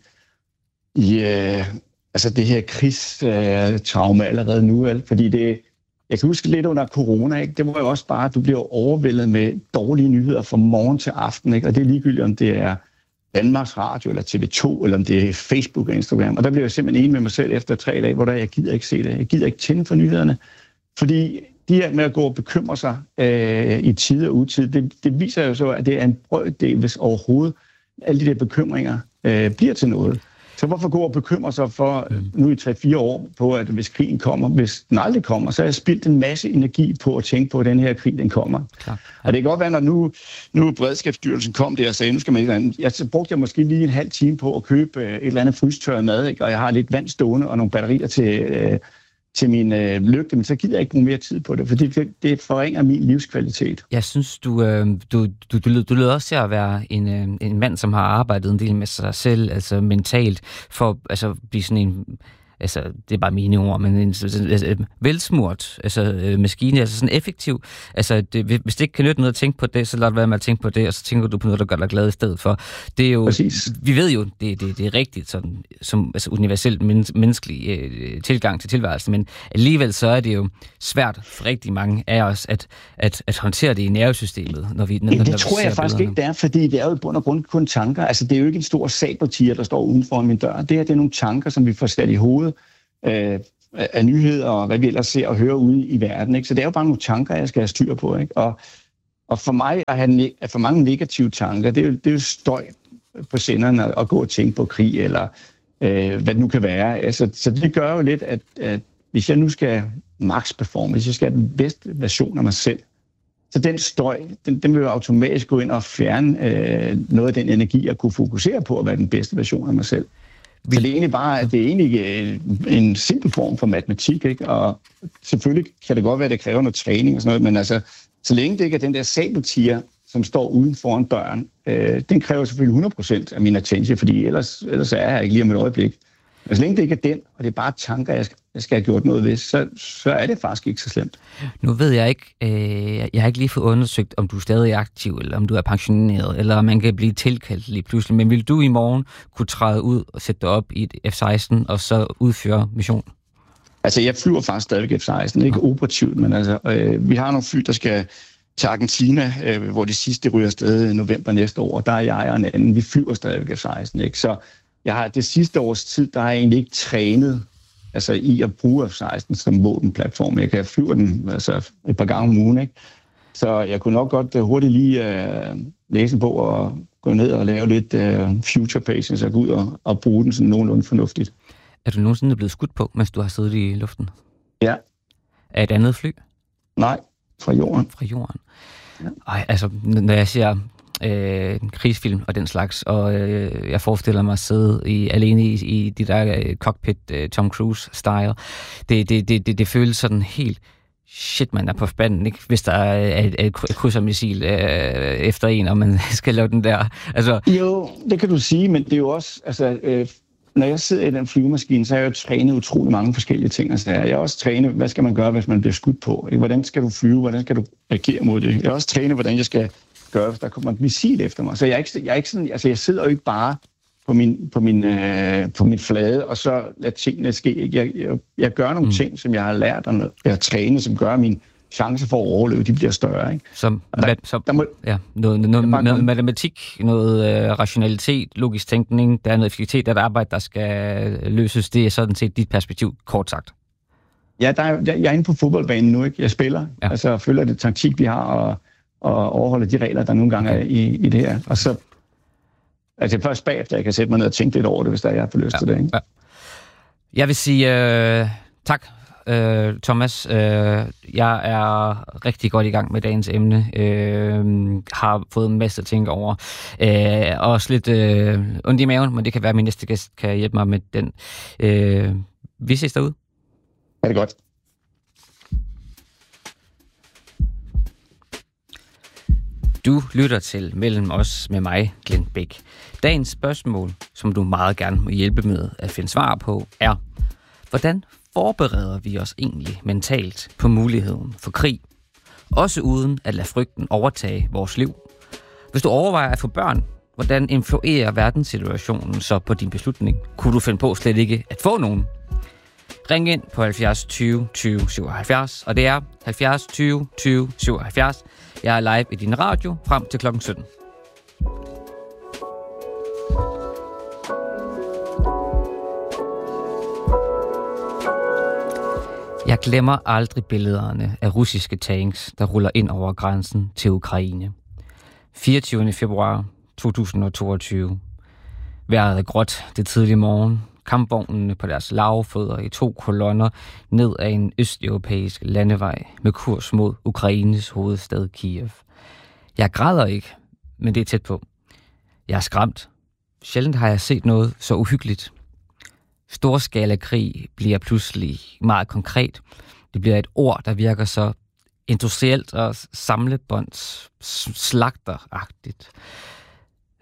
i øh, altså det her krigstraume øh, allerede nu. Vel? Fordi det, jeg kan huske lidt under corona, ikke? Det var jo også bare, at du bliver overvældet med dårlige nyheder fra morgen til aften. Ikke? Og det er ligegyldigt, om det er Danmarks Radio, eller T V to, eller om det er Facebook og Instagram. Og der bliver jeg simpelthen enig med mig selv efter tre dage, hvor der, jeg gider ikke se det. Jeg gider ikke tænde for nyhederne. Fordi de her med at gå og bekymre sig øh, i tid og utid, det, det viser jo så, at det er en brøkdel, hvis overhovedet alle de der bekymringer øh, bliver til noget. Så hvorfor gå og bekymre sig for øh, nu i tre fire år på, at hvis krigen kommer, hvis den aldrig kommer, så har jeg spildt en masse energi på at tænke på, at den her krig, den kommer. Klar. Og det kan godt være, når nu, nu Beredskabsstyrelsen kom der og sagde, nu skal man ikke andet. Jeg så brugte jeg måske lige en halv time på at købe øh, et eller andet frystørret mad, ikke? Og jeg har lidt vand stående og nogle batterier til, øh, til min øh, lygte, men så gider jeg ikke bruge mere tid på det, fordi det, det forringer min livskvalitet. Jeg synes, du, øh, du, du, du, du lyder også til at være en, øh, en mand, som har arbejdet en del med sig selv, altså mentalt, for altså, at blive sådan en altså det er bare mine ord, men en altså, velsmurt altså, øh, maskine, altså sådan effektiv. Altså det, hvis det ikke kan nytte noget at tænke på det, så lad det være med at tænke på det, og så tænker du på noget, der gør dig glad i stedet for. Det er jo, Præcis. Vi ved jo, det, det, det er rigtigt sådan, som altså, universelt men, menneskelig øh, tilgang til tilværelsen, men alligevel så er det jo svært for rigtig mange af os at, at, at håndtere det i nervesystemet, når vi når, ja, det når tror vi jeg faktisk ikke, det er, fordi det er jo i bund og grund kun tanker. Altså det er jo ikke en stor sabeltiger, der står uden for min dør. Det her, det er nogle tanker, som vi får sat i hovedet øh, af nyheder og hvad vi ellers ser og hører ude i verden. Ikke? Så det er jo bare nogle tanker, jeg skal have styr på. Ikke? Og, og for mig at have ne- at for mange negative tanker, det er jo, det er jo støj på senderne at gå og tænke på krig eller øh, hvad det nu kan være. Altså, så det gør jo lidt, at, at hvis jeg nu skal max performe, hvis jeg skal have den bedste version af mig selv, så den støj, den, den vil jo automatisk gå ind og fjerne øh, noget af den energi, jeg kunne fokusere på at være den bedste version af mig selv. Så det er egentlig bare, at det er egentlig en simpel form for matematik, ikke? Og selvfølgelig kan det godt være, at det kræver noget træning og sådan noget, men altså, så længe det ikke er den der sabeltiger, som står uden foran døren, øh, den kræver selvfølgelig hundrede procent af min attention, fordi ellers, ellers er jeg ikke lige om et øjeblik. Men så længe det ikke er den, og det er bare tanker, jeg skal, jeg skal have gjort noget ved, så, så er det faktisk ikke så slemt. Nu ved jeg ikke, øh, jeg har ikke lige fået undersøgt, om du er stadig aktiv, eller om du er pensioneret, eller om man kan blive tilkaldt lige pludselig. Men vil du i morgen kunne træde ud og sætte dig op i et F seksten, og så udføre mission? Altså, jeg flyver faktisk stadig F seksten, ikke operativt, men altså, øh, vi har nogle fly, der skal til Argentina, øh, hvor de sidste ryger afsted i november næste år. Der er jeg og en anden, vi flyver stadig F seksten, ikke? Så jeg har det sidste års tid, der har jeg egentlig ikke trænet altså i at bruge F seksten som våbenplatform. Jeg kan flyve den altså, et par gange om ugen, ikke? Så jeg kunne nok godt hurtigt lige uh, læse på og gå ned og lave lidt uh, future pacing, så gå ud og, og bruge den sådan nogenlunde fornuftigt. Er du nogensinde blevet skudt på, mens du har siddet i luften? Ja. Af et andet fly? Nej, fra jorden. Fra jorden. Ja. Ej, altså, når jeg siger øh, en krigsfilm og den slags, og øh, jeg forestiller mig at sidde i, alene i, i de der øh, cockpit øh, Tom Cruise-style, det, det, det, det, det føles sådan helt shit, man er på spanden, ikke? Hvis der er et, et, et krydsermissil øh, efter en, og man skal lave den der. Altså... Jo, det kan du sige, men det er jo også, altså, øh, når jeg sidder i den flyvemaskine, så har jeg jo trænet utrolig mange forskellige ting. Altså, jeg har også trænet, hvad skal man gøre, hvis man bliver skudt på? Ikke? Hvordan skal du flyve? Hvordan skal du agere mod det? Jeg har også trænet, hvordan jeg skal gøre, hvis der kommer et missil efter mig. Så jeg er ikke, jeg er ikke sådan, altså jeg sidder jo ikke bare på min, på min, øh, på min flade, og så lader tingene ske. Jeg, jeg, jeg gør nogle mm. ting, som jeg har lært, og jeg har trænet, som gør, at min chance for at overleve, de bliver større. Ikke? Som, der, mat, som der må, ja, noget, noget, noget, noget matematik, noget øh, rationalitet, logisk tænkning, der er noget effektivitet, der er et arbejde, der skal løses. Det er sådan set dit perspektiv, kort sagt. Ja, der er, jeg er inde på fodboldbanen nu, ikke? Jeg spiller, ja. altså følger det taktik, vi har, og, og overholder de regler, der nogle gange er i, i det her. Og så altså først bagefter, jeg kan sætte mig ned og tænke lidt over det, hvis der er, jeg har lyst ja. til det. Ikke? Ja. Jeg vil sige øh, tak, øh, Thomas. Øh, jeg er rigtig godt i gang med dagens emne. Øh, har fået en masse at tænke over. Øh, også lidt øh, ondt i maven, men det kan være, at min næste gæst kan hjælpe mig med den. Øh, vi ses derude. Ha' det godt. Du lytter til Mellem os med mig, Glenn Bæk. Dagens spørgsmål, som du meget gerne må hjælpe med at finde svar på, er: hvordan forbereder vi os egentlig mentalt på muligheden for krig? Også uden at lade frygten overtage vores liv. Hvis du overvejer at få børn, hvordan influerer verdenssituationen så på din beslutning? Kunne du finde på slet ikke at få nogen? Ring ind på halvfjerds tyve tyve syvoghalvfjerds, og det er halvfjerds tyve tyve syvoghalvfjerds. Jeg er live i din radio frem til klokken sytten. Jeg glemmer aldrig billederne af russiske tanks, der ruller ind over grænsen til Ukraine. fireogtyvende februar to tusind og toogtyve. Vejret er gråt det tidlige morgen. Kampvognene på deres lavfødder i to kolonner ned ad en østeuropæisk landevej med kurs mod Ukraines hovedstad Kiev. Jeg græder ikke, men det er tæt på. Jeg er skræmt. Sjældent har jeg set noget så uhyggeligt. Storskala-krig bliver pludselig meget konkret. Det bliver et ord, der virker så industrielt og samlebånds slagteragtigt.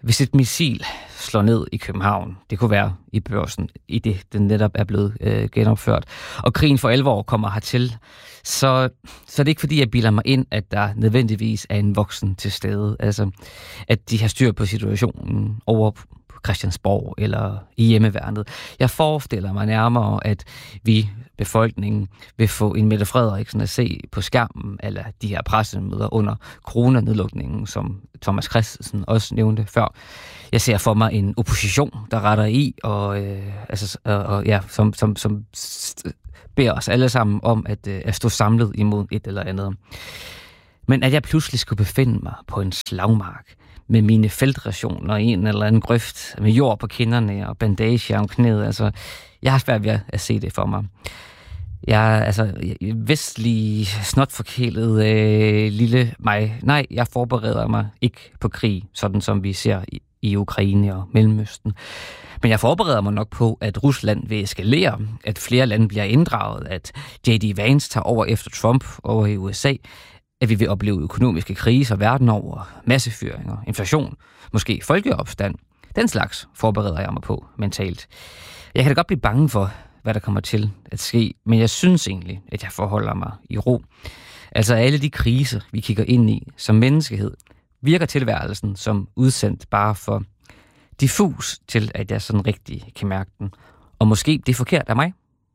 hvis et missil slår ned i København, det kunne være i Børsen, i det, den netop er blevet øh, genopført, og krigen for alvor kommer hertil, så, så er det ikke fordi, jeg bilder mig ind, at der nødvendigvis er en voksen til stede. Altså, at de har styr på situationen over på Christiansborg eller i hjemmeværnet. Jeg forestiller mig nærmere, at vi, befolkningen, vil få en Mette Frederiksen at se på skærmen, eller de her pressemøder under coronanedlukningen, som Thomas Christensen også nævnte før. Jeg ser for mig en opposition, der retter i, og, øh, altså, og, og ja, som, som, som beder os alle sammen om at, øh, at stå samlet imod et eller andet. Men at jeg pludselig skulle befinde mig på en slagmark med mine feltrationer i en eller anden grøft, med jord på kinderne og bandage om knæet, altså, jeg har svært ved at se det for mig. Jeg er altså vestlig, snotforkælet øh, lille mig. Nej, jeg forbereder mig ikke på krig, sådan som vi ser i, i Ukraine og Mellemøsten. Men jeg forbereder mig nok på, at Rusland vil eskalere, at flere lande bliver inddraget, at J D Vance tager over efter Trump over i U S A, at vi vil opleve økonomiske kriser verden over, massefyringer, inflation, måske folkeopstand. Den slags forbereder jeg mig på mentalt. Jeg kan da godt blive bange for, hvad der kommer til at ske, men jeg synes egentlig, at jeg forholder mig i ro. Altså alle de kriser, vi kigger ind i som menneskehed, virker tilværelsen som udsendt bare for diffus til, at jeg sådan rigtig kan mærke den. Og måske det er forkert af mig.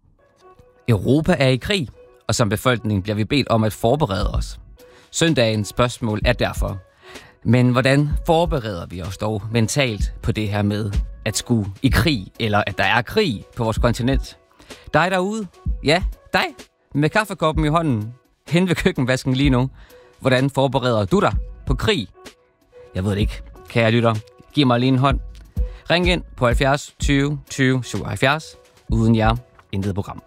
Europa er i krig, og som befolkning bliver vi bedt om at forberede os. Søndagens spørgsmål er derfor, men hvordan forbereder vi os dog mentalt på det her med at skulle i krig, eller at der er krig på vores kontinent? Dig derude, ja, dig, med kaffekoppen i hånden, hen ved køkkenvasken lige nu. Hvordan forbereder du dig på krig? Jeg ved det ikke, kære lytter. Giv mig lige en hånd. Ring ind på halvfjerds tyve tyve syvoghalvfjerds. Uden jer, intet program.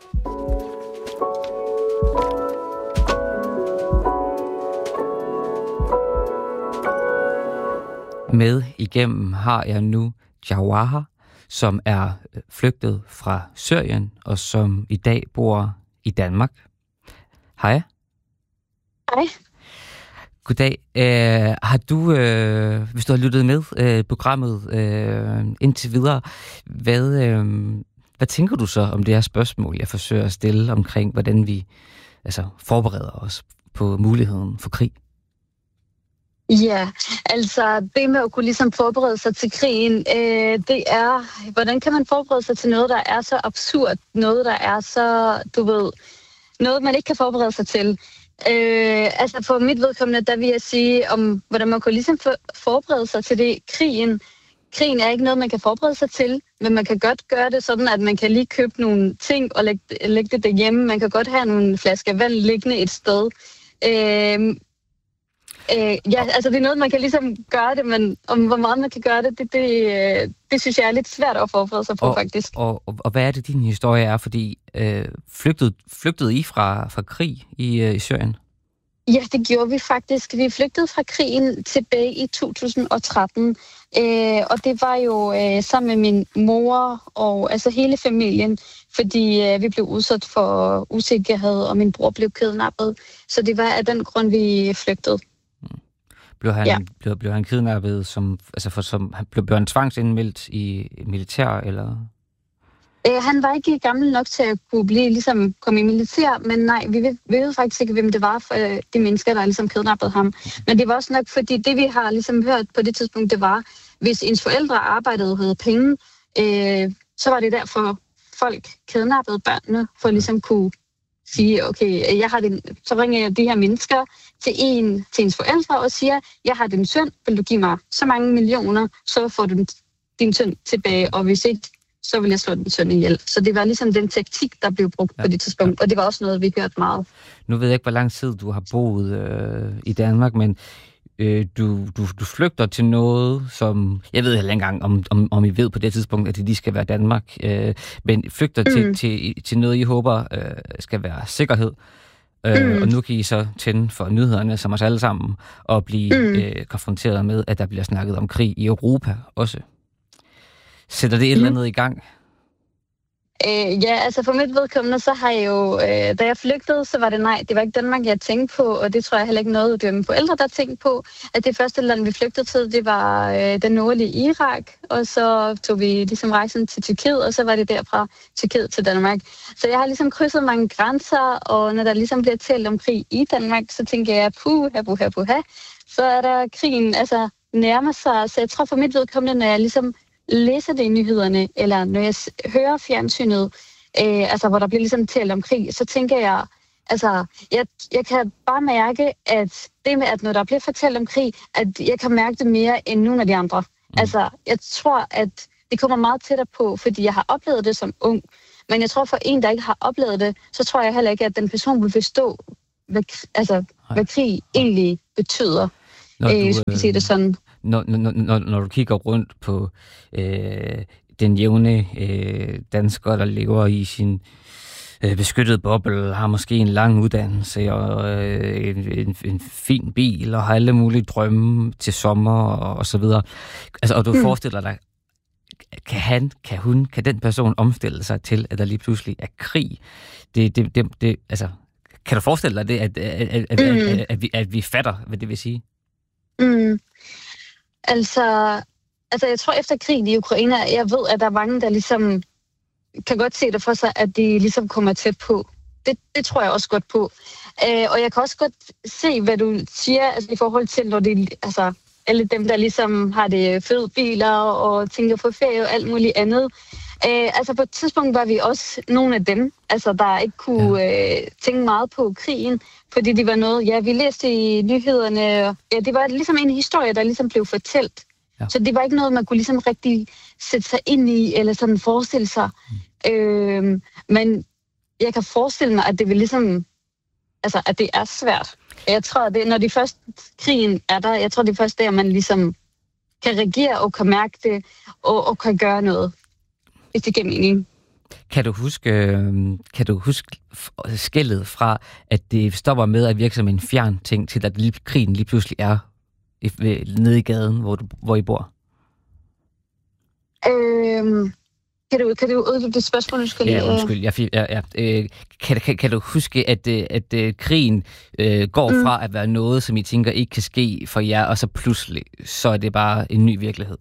Med igennem har jeg nu Jawahar, som er flygtet fra Syrien, og som i dag bor i Danmark. Hej. Hej. Goddag. Uh, har du, uh, hvis du har lyttet med uh, programmet uh, indtil videre, hvad, uh, hvad tænker du så om det her spørgsmål, jeg forsøger at stille omkring, hvordan vi altså, forbereder os på muligheden for krig? Ja, altså det med at kunne ligesom forberede sig til krigen, øh, det er, hvordan kan man forberede sig til noget, der er så absurd, noget, der er så, du ved, noget, man ikke kan forberede sig til. Øh, altså for mit vedkommende, der vil jeg sige, om hvordan man kunne ligesom for, forberede sig til det. Krigen, krigen er ikke noget, man kan forberede sig til, men man kan godt gøre det sådan, at man kan lige købe nogle ting og lægge, lægge det derhjemme. Man kan godt have nogle flasker vand liggende et sted. Øh, Øh, ja, altså det er noget, man kan ligesom gøre det, men om hvor meget man kan gøre det, det, det, det synes jeg er lidt svært at forberede sig på, og, faktisk. Og, og, og hvad er det, din historie er? Fordi øh, flygtede, flygtede I fra, fra krig i, øh, i Syrien? Ja, det gjorde vi faktisk. Vi flygtede fra krigen tilbage i to tusind og tretten, øh, og det var jo øh, sammen med min mor og altså hele familien, fordi øh, vi blev udsat for usikkerhed, og min bror blev kidnappet. Så det var af den grund, vi flygtede. Blev han, ja. blev, blev han kidnappet, som, altså for, som, blev, blev han tvangsindmeldt i militær, eller? Øh, han var ikke gammel nok til at kunne blive, ligesom, komme i militær, men nej, vi ved, vi ved faktisk ikke, hvem det var for øh, de mennesker, der ligesom kidnappede ham. Men det var også nok, fordi det, vi har ligesom hørt på det tidspunkt, det var, hvis ens forældre arbejdede og havde penge, øh, så var det derfor, folk kidnappede børnene, for at ligesom kunne sige, okay, jeg har den, så ringer jeg de her mennesker til en til ens forældre og siger, jeg har din søn, vil du give mig så mange millioner, så får du din søn tilbage, og hvis ikke, så vil jeg slå din søn ihjel. Så det var ligesom den taktik, der blev brugt ja. på det tidspunkt, og det var også noget, vi hørte meget. Nu ved jeg ikke, hvor lang tid du har boet øh, i Danmark, men øh, du, du, du flygter til noget, som, jeg ved heller ikke engang, om, om, om I ved på det tidspunkt, at det lige skal være Danmark, øh, men flygter mm. til, til, til noget, I håber øh, skal være sikkerhed. Øh, mm. Og nu kan I så tænde for nyhederne, som os alle sammen, og blive mm. øh, konfronteret med, at der bliver snakket om krig i Europa også. Sætter det et mm. eller andet i gang? Øh, ja, altså for mit vedkommende, så har jeg jo, øh, da jeg flygtede, så var det nej, det var ikke Danmark, jeg tænkte på, og det tror jeg heller ikke noget, det var mine forældre, der tænkte på, at det første land, vi flygtede til, det var øh, den nordlige Irak, og så tog vi ligesom rejsen til Tyrkiet, og så var det derfra Tyrkiet til Danmark. Så jeg har ligesom krydset mange grænser, og når der ligesom bliver talt om krig i Danmark, så tænker jeg, puha, puha, puha, så er der krigen, altså nærmer sig, så jeg tror for mit vedkommende, når jeg ligesom læser det i nyhederne, eller når jeg hører fjernsynet, øh, altså hvor der bliver ligesom talt om krig, så tænker jeg, altså, jeg, jeg kan bare mærke, at det med, at når der bliver fortalt om krig, at jeg kan mærke det mere end nogle af de andre. Mm. Altså, jeg tror, at det kommer meget tættere på, fordi jeg har oplevet det som ung, men jeg tror for en, der ikke har oplevet det, så tror jeg heller ikke, at den person vil forstå, hvad, altså, hvad krig egentlig betyder. Når du, øh, hvis vi siger det sådan. Når, når, når, når du kigger rundt på øh, den jævne øh, dansker, der lever i sin øh, beskyttede boble, har måske en lang uddannelse og øh, en, en, en fin bil og har alle mulige drømme til sommer og, og så videre. Altså, og du mm. forestiller dig, kan han, kan hun, kan den person omstille sig til, at der lige pludselig er krig? Det, det, det, det, altså, kan du forestille dig det, at, at, at, at, mm. at, at, vi, at vi fatter, hvad det vil sige? Mm. Altså, altså, jeg tror efter krigen i Ukraine, jeg ved, at der er mange, der ligesom kan godt se det for sig, at de ligesom kommer tæt på. Det, det tror jeg også godt på. Øh, og jeg kan også godt se, hvad du siger, altså i forhold til, når det, altså, alle dem, der ligesom har det fede biler og tænker på ferie og alt muligt andet. Øh, altså på et tidspunkt var vi også nogle af dem, altså der ikke kunne ja. øh, tænke meget på krigen, fordi det var noget, ja, vi læste i nyhederne, ja, det var ligesom en historie, der ligesom blev fortalt. Ja. Så det var ikke noget, man kunne ligesom rigtig sætte sig ind i, eller sådan forestille sig. Mm. Øh, men jeg kan forestille mig, at det vil ligesom, altså at det er svært. Jeg tror, at det, når de første krigen er der, jeg tror, det er først der, man ligesom kan reagere og kan mærke det, og, og kan gøre noget. Hvis det giver mening. Kan du huske, kan du huske skellet fra, at det stopper med at virke som en fjern ting, til at lige, krigen lige pludselig er nede i gaden, hvor, du, hvor I bor? Øhm, kan du, kan du uddybe det spørgsmål, du skal lige... Ja, undskyld. Jeg, ja, ja. Øh, kan, kan, kan du huske, at, at, at krigen øh, går mm. fra at være noget, som I tænker ikke kan ske for jer, og så pludselig, så er det bare en ny virkelighed?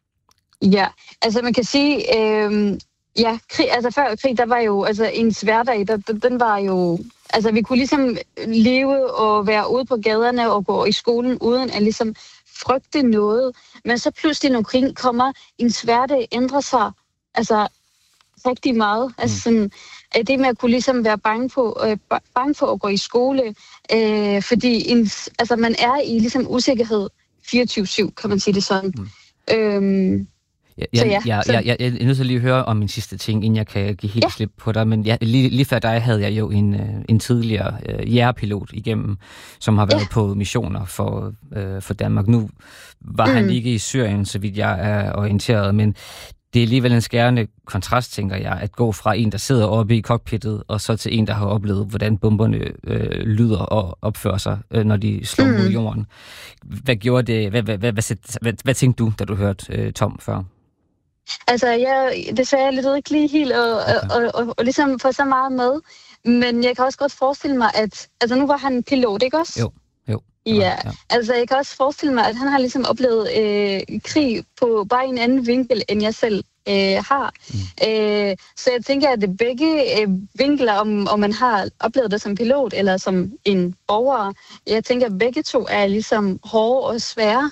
Ja, altså man kan sige, øh, ja, krig, altså før krig, der var jo, altså ens hverdag, der, den var jo, altså vi kunne ligesom leve og være ude på gaderne og gå i skolen, uden at ligesom frygte noget. Men så pludselig, når krigen kommer, ens hverdag ændrer sig, altså rigtig meget. Altså sådan, det med at kunne ligesom være bange på, øh, bange for at gå i skole, øh, fordi ens, altså man er i ligesom usikkerhed fireogtyve syv, kan man sige det sådan. Mm. Øhm, Jeg, jeg, ja, jeg, jeg, jeg, jeg er nødt til lige at høre om min sidste ting, inden jeg kan give helt ja. slip på dig. Men jeg, lige, lige før dig havde jeg jo en, en tidligere uh, jægerpilot igennem, som har været ja. på missioner for, uh, for Danmark. Nu var mm. han ikke i Syrien, så vidt jeg er orienteret, men det er alligevel en skærende kontrast, tænker jeg, at gå fra en, der sidder oppe i cockpittet, og så til en, der har oplevet, hvordan bomberne øh, lyder og opfører sig, øh, når de slår mm. mod jorden. Hvad gjorde det? Hvad, hvad, hvad, hvad, hvad, hvad tænkte du, da du hørte øh, Tom før? Altså, jeg, det sagde jeg lidt ikke lige helt, og, okay. og, og, og, og ligesom få så meget med. Men jeg kan også godt forestille mig, at... Altså, nu var han pilot, ikke også? Jo, jo. Ja, ja. Altså, jeg kan også forestille mig, at han har ligesom oplevet øh, krig på bare en anden vinkel, end jeg selv øh, har. Mm. Øh, så jeg tænker, at det begge øh, vinkler, om, om man har oplevet det som pilot eller som en borger, jeg tænker, at begge to er ligesom hårde og svære.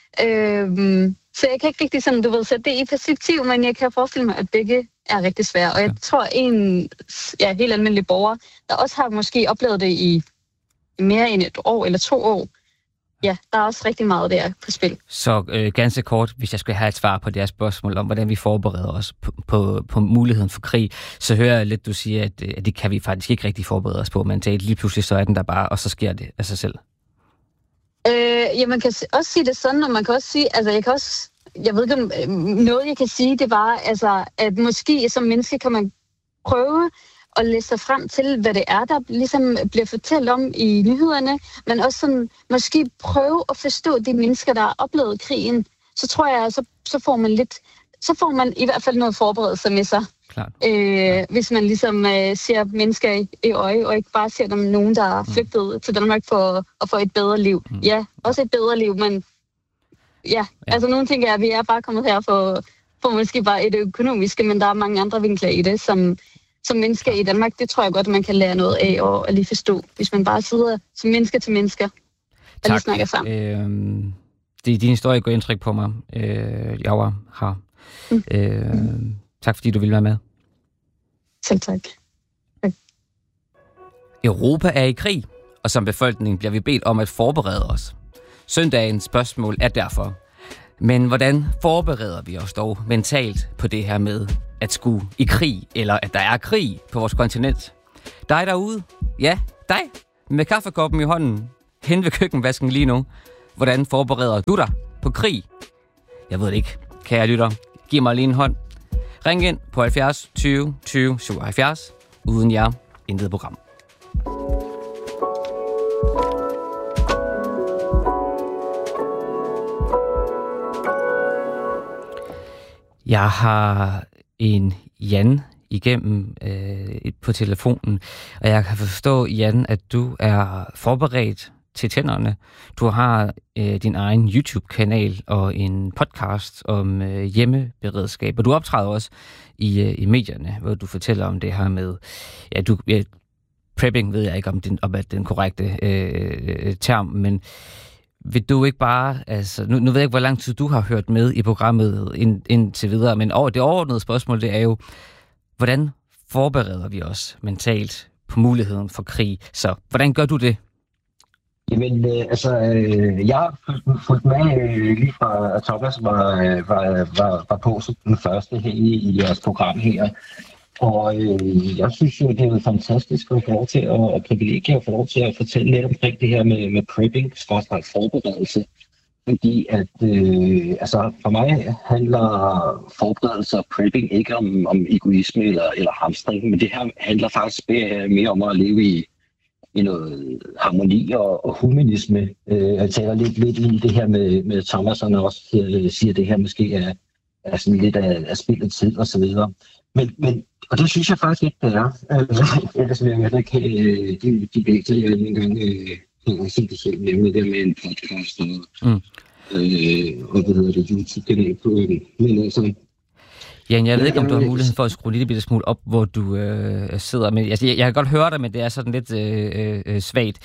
Øh, Så jeg kan ikke rigtig sådan, du ved, sætte det i perspektiv, men jeg kan forestille mig, at begge er rigtig svære. Og jeg tror, en ja, helt almindelig borger, der også har måske oplevet det i mere end et år eller to år, ja, der er også rigtig meget der på spil. Så øh, ganske kort, hvis jeg skulle have et svar på det her spørgsmål om, hvordan vi forbereder os på, på, på muligheden for krig, så hører jeg lidt, du siger, at, at det kan vi faktisk ikke rigtig forberede os på, men lige pludselig så er den der bare, og så sker det af sig selv. Øh, ja, man kan også sige det sådan, og man kan også sige, altså jeg kan også, jeg ved ikke om noget, jeg kan sige, det var, altså, at måske som menneske kan man prøve at læse sig frem til, hvad det er, der ligesom bliver fortalt om i nyhederne, men også sådan, måske prøve at forstå de mennesker, der har oplevet krigen. Så tror jeg, så, så får man lidt, så får man i hvert fald noget forberedelse med sig. Klart. Øh, hvis man ligesom øh, ser mennesker i, i øje, og ikke bare ser dem nogen, der er flygtet mm. til Danmark for at få et bedre liv. Mm. Ja, også et bedre liv, men ja, ja. altså nogle ting er, at vi er bare kommet her for, for måske bare et økonomiske, men der er mange andre vinkler i det, som, som mennesker i Danmark, det tror jeg godt, man kan lære noget af og, og lige forstå, hvis man bare sidder som mennesker til mennesker og tak. Lige snakker sammen. Øh, det, din historie gør indtryk på mig. Øh, jeg var her. Mm. Øh, mm. Tak fordi du ville være med. Selv tak. tak. Europa er i krig, og som befolkning bliver vi bedt om at forberede os. Søndagens spørgsmål er derfor, men hvordan forbereder vi os dog mentalt på det her med at skulle i krig, eller at der er krig på vores kontinent? Dig derude, ja, dig, med kaffekoppen i hånden, hen ved køkkenvasken lige nu. Hvordan forbereder du dig på krig? Jeg ved det ikke. Kære lytter, giv mig lige en hånd. Ring ind på halvfjerds tyve tyve syvoghalvfjerds. Uden jer, intet program. Jeg har en Jan igennem øh, på telefonen, og jeg kan forstå, Jan, at du er forberedt til tænderne. Du har øh, din egen YouTube-kanal og en podcast om øh, hjemmeberedskab, og du optræder også i, øh, i medierne, hvor du fortæller om det her med, ja, du, ja, prepping ved jeg ikke, om, din, om at den korrekte øh, term, men vil du ikke bare, altså, nu, nu ved jeg ikke, hvor lang tid du har hørt med i programmet ind, indtil videre, men over, det overordnede spørgsmål, det er jo, hvordan forbereder vi os mentalt på muligheden for krig? Så hvordan gør du det? Jamen, øh, altså, øh, jeg har fulgt med øh, lige fra, at Thomas var, var, var, var på som den første her i, i jeres program her. Og øh, jeg synes jo, det er fantastisk at få lov til at, og privilegier at få lov til at fortælle lidt omkring det her med, med prepping, skråstreg forberedelse. Fordi at, øh, altså for mig handler forberedelse og prepping ikke om, om egoisme eller, eller hamstring, men det her handler faktisk mere, mere om at leve i i noget harmoni og, og humanisme. Øh, jeg taler lidt, lidt ind i det her med, med Thomas, og også øh, siger, at det her måske er, er sådan lidt af, af spillet tid og så videre. Men, men, og det synes jeg faktisk ikke, det er. Ellers vil jeg heller ikke have øh, de, de vægter, jeg engang øh, sige det selv, nemlig det med en podcast og, mm. øh, og hvad hedder det, YouTube-kanal på. Øh, men altså, Jan, jeg ved ikke, om du har mulighed for at skrue en lille smule op, hvor du øh, sidder med. Altså, jeg, jeg kan godt høre dig, men det er sådan lidt øh, øh, svagt.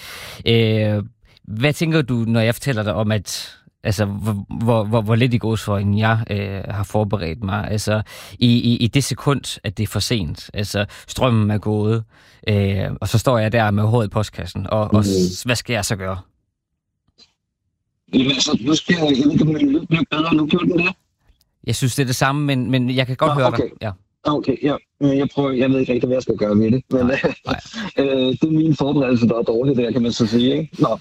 Øh, hvad tænker du, når jeg fortæller dig om, at altså, hvor, hvor, hvor, hvor lidt i gåsøjne jeg øh, har forberedt mig? Altså, i, i, i det sekund, at det er for sent. Altså, strømmen er gået, øh, og så står jeg der med håret i postkassen, og, og mm. hvad skal jeg så gøre? Jamen, altså, nu skal jeg ikke blive bedre, nu gjorde den det. Jeg synes, det er det samme, men, men jeg kan godt Nå, høre okay. dig. Ja. Okay, ja. Jeg prøver, jeg ved ikke rigtig, hvad jeg skal gøre med det, men nej, nej. øh, det er min forberedelse, der er dårligt der, kan man så sige, ikke? Nå.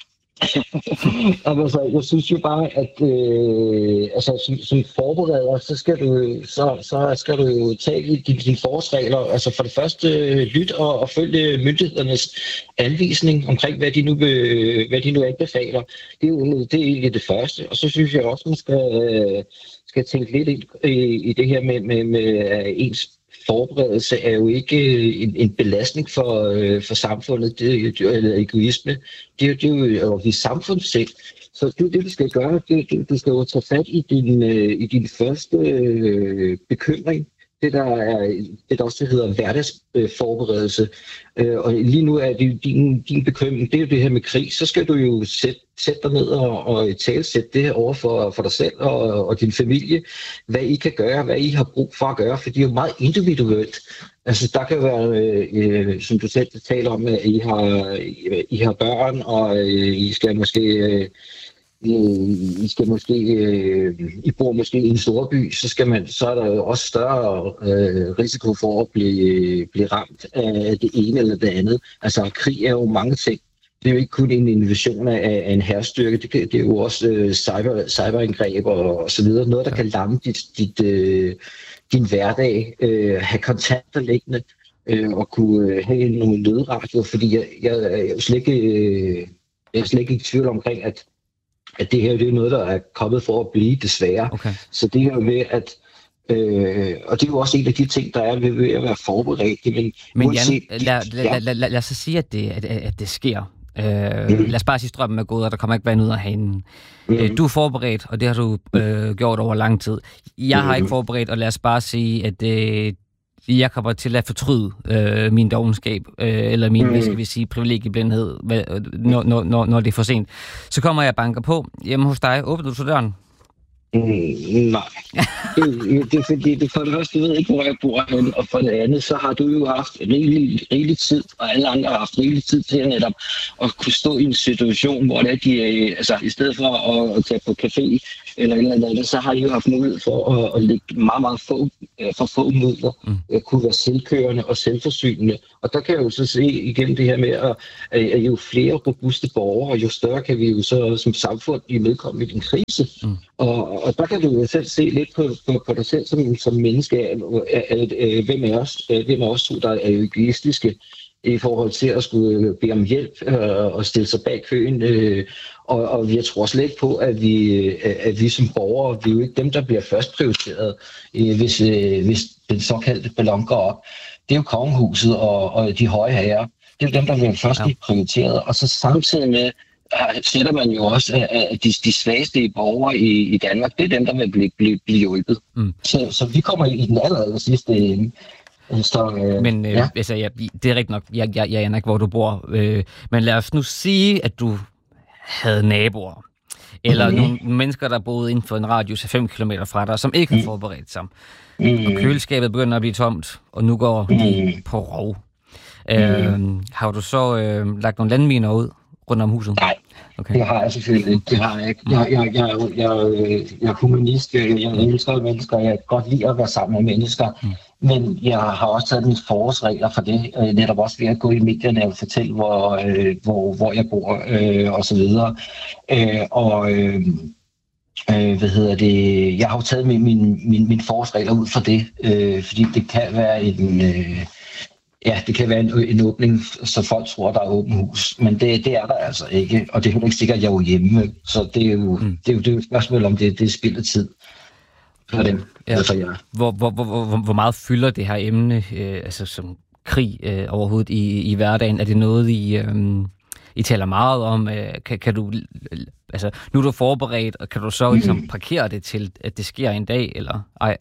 altså, jeg synes jo bare, at øh, altså, som, som forbereder, så skal du, så, så skal du jo tage dine din forholdsregler. Altså for det første lyt og, og følge myndighedernes anvisning omkring, hvad de nu, hvad de nu anbefaler. Det er jo det er egentlig det første. Og så synes jeg også, man skal, øh, skal tænke lidt ind i, i det her med, med, med ens forberedelse er jo ikke en, en belastning for, øh, for samfundet, det, eller egoisme. Det er, det er jo et samfundssind. Så det er det, du skal gøre. Det, det, du skal jo tage fat i din, øh, i din første øh, bekymring. Det, der er, det der også hedder hverdagsforberedelse. Øh, og lige nu er det din, din bekymring, det er jo det her med krig. Så skal du jo sætte, sætte dig ned og, og talsætte det over for, for dig selv og, og din familie. Hvad I kan gøre, hvad I har brug for at gøre, for det er jo meget individuelt. Altså der kan være, øh, som du selv taler om, at I har, I har børn, og øh, I skal måske... Øh, I skal måske, øh, I bor måske i en storby, så skal man, så er der jo også større øh, risiko for at blive, blive ramt af det ene eller det andet. Altså krig er jo mange ting. Det er jo ikke kun en invasion af, af en hærstyrke, det, det er jo også øh, cyber, cyberangreb og, og så videre. Noget, der kan lamme dit, dit, øh, din hverdag, øh, have kontakter liggende øh, og kunne have nogle nødradio, fordi jeg, jeg, jeg, er slet ikke, øh, jeg er slet ikke i tvivl omkring, at at det her det er noget, der er kommet for at blive, desværre. Okay. Så det her med, at, Øh, og det er jo også en af de ting, der er ved, ved at være forberedt. Men, men uanset, Jan, lad, lad, lad, lad, lad os så sige, at det, at, at det sker. Øh, mm. Lad os bare sige, strømmen er gået, og der kommer ikke vand ud af hanen. Mm. Øh, du er forberedt, og det har du øh, gjort over lang tid. Jeg har mm. ikke forberedt, og lad os bare sige, at øh, jeg kommer til at fortryde øh, min dovenskab, øh, eller min, mm. hvad skal vi sige, privilegieblindhed, når, når, når, når det er for sent. Så kommer jeg og banker på hjemme hos dig. Åbner du så døren? Mm, nej. det, det er fordi, det for det første, du ved ikke, hvor jeg bor hen, og for det andet, så har du jo haft rigelig, rigelig tid, og alle andre har haft rigelig tid til netop at kunne stå i en situation, hvor det er, de, altså i stedet for at, at tage på café eller eller andet, så har I jo haft mulighed for at, at lægge meget, meget få, for få midler, mm. at kunne være selvkørende og selvforsynende. Og der kan jeg jo så se igennem det her med, at, at jo flere robuste borgere, jo større kan vi jo så som samfund imødekomme i en krise. Mm. Og, og der kan du jo selv se lidt på, på, på dig selv som, som menneske, at, at, at, at hvem af os, hvem af os to, der er egoistiske i forhold til at skulle bede om hjælp øh, og stille sig bag køen. Øh, og, og jeg tror slet ikke på, at vi, at vi som borgere, vi er jo ikke dem, der bliver først prioriteret, øh, hvis, øh, hvis den såkaldte ballon går op. Det er jo kongehuset og, og de høje herrer. Det er jo dem, der bliver først ja. prioriteret. Og så samtidig med sætter man jo også, at de, de svageste borgere i, i Danmark, det er dem, der vil blive, blive, blive hjulpet. Mm. Så, så vi kommer i den aller, aller sidste ende. Så, øh, men øh, ja. altså, ja, det er rigtigt nok, jeg, jeg, jeg aner ikke, hvor du bor. Øh, men lad os nu sige, at du havde naboer, eller mm. nogle mennesker, der boede inden for en radius af fem kilometer fra dig, som ikke har mm. forberedt sig. Mm. Og køleskabet begynder at blive tomt, og nu går mm. de på rov. Mm. Øh, har du så øh, lagt nogle landminer ud rundt om huset? Nej. Okay. Det har jeg selvfølgelig ikke. Det har jeg ikke. Jeg, jeg, jeg, jeg, jeg er humanist. Jeg, jeg elsker mennesker. Jeg kan godt lide at være sammen med mennesker. Mm. Men jeg har også taget mine forårsregler for det. Netop også ved at gå i medierne og fortælle, hvor, øh, hvor, hvor jeg bor øh, og så videre. Øh, og øh, øh, hvad hedder det? Jeg har jo taget mine, mine, mine, mine forårsregler ud for det. Øh, fordi det kan være en... Øh, Ja, det kan være en, en åbning, så folk tror, der er åbent hus. Men det, det er der altså ikke, og det er heller ikke sikkert, at jeg er hjemme. Så det er jo, mm. det er jo, det er jo et spørgsmål om, det, det er spild af tid for dem. Ja. For jer. Hvor, hvor, hvor, hvor, hvor meget fylder det her emne, øh, altså som krig øh, overhovedet i, i hverdagen? Er det noget, I, øh, I taler meget om? Øh, kan, kan du, altså, nu er du forberedt, og kan du så ligesom mm. parkere det til, at det sker en dag, eller ej?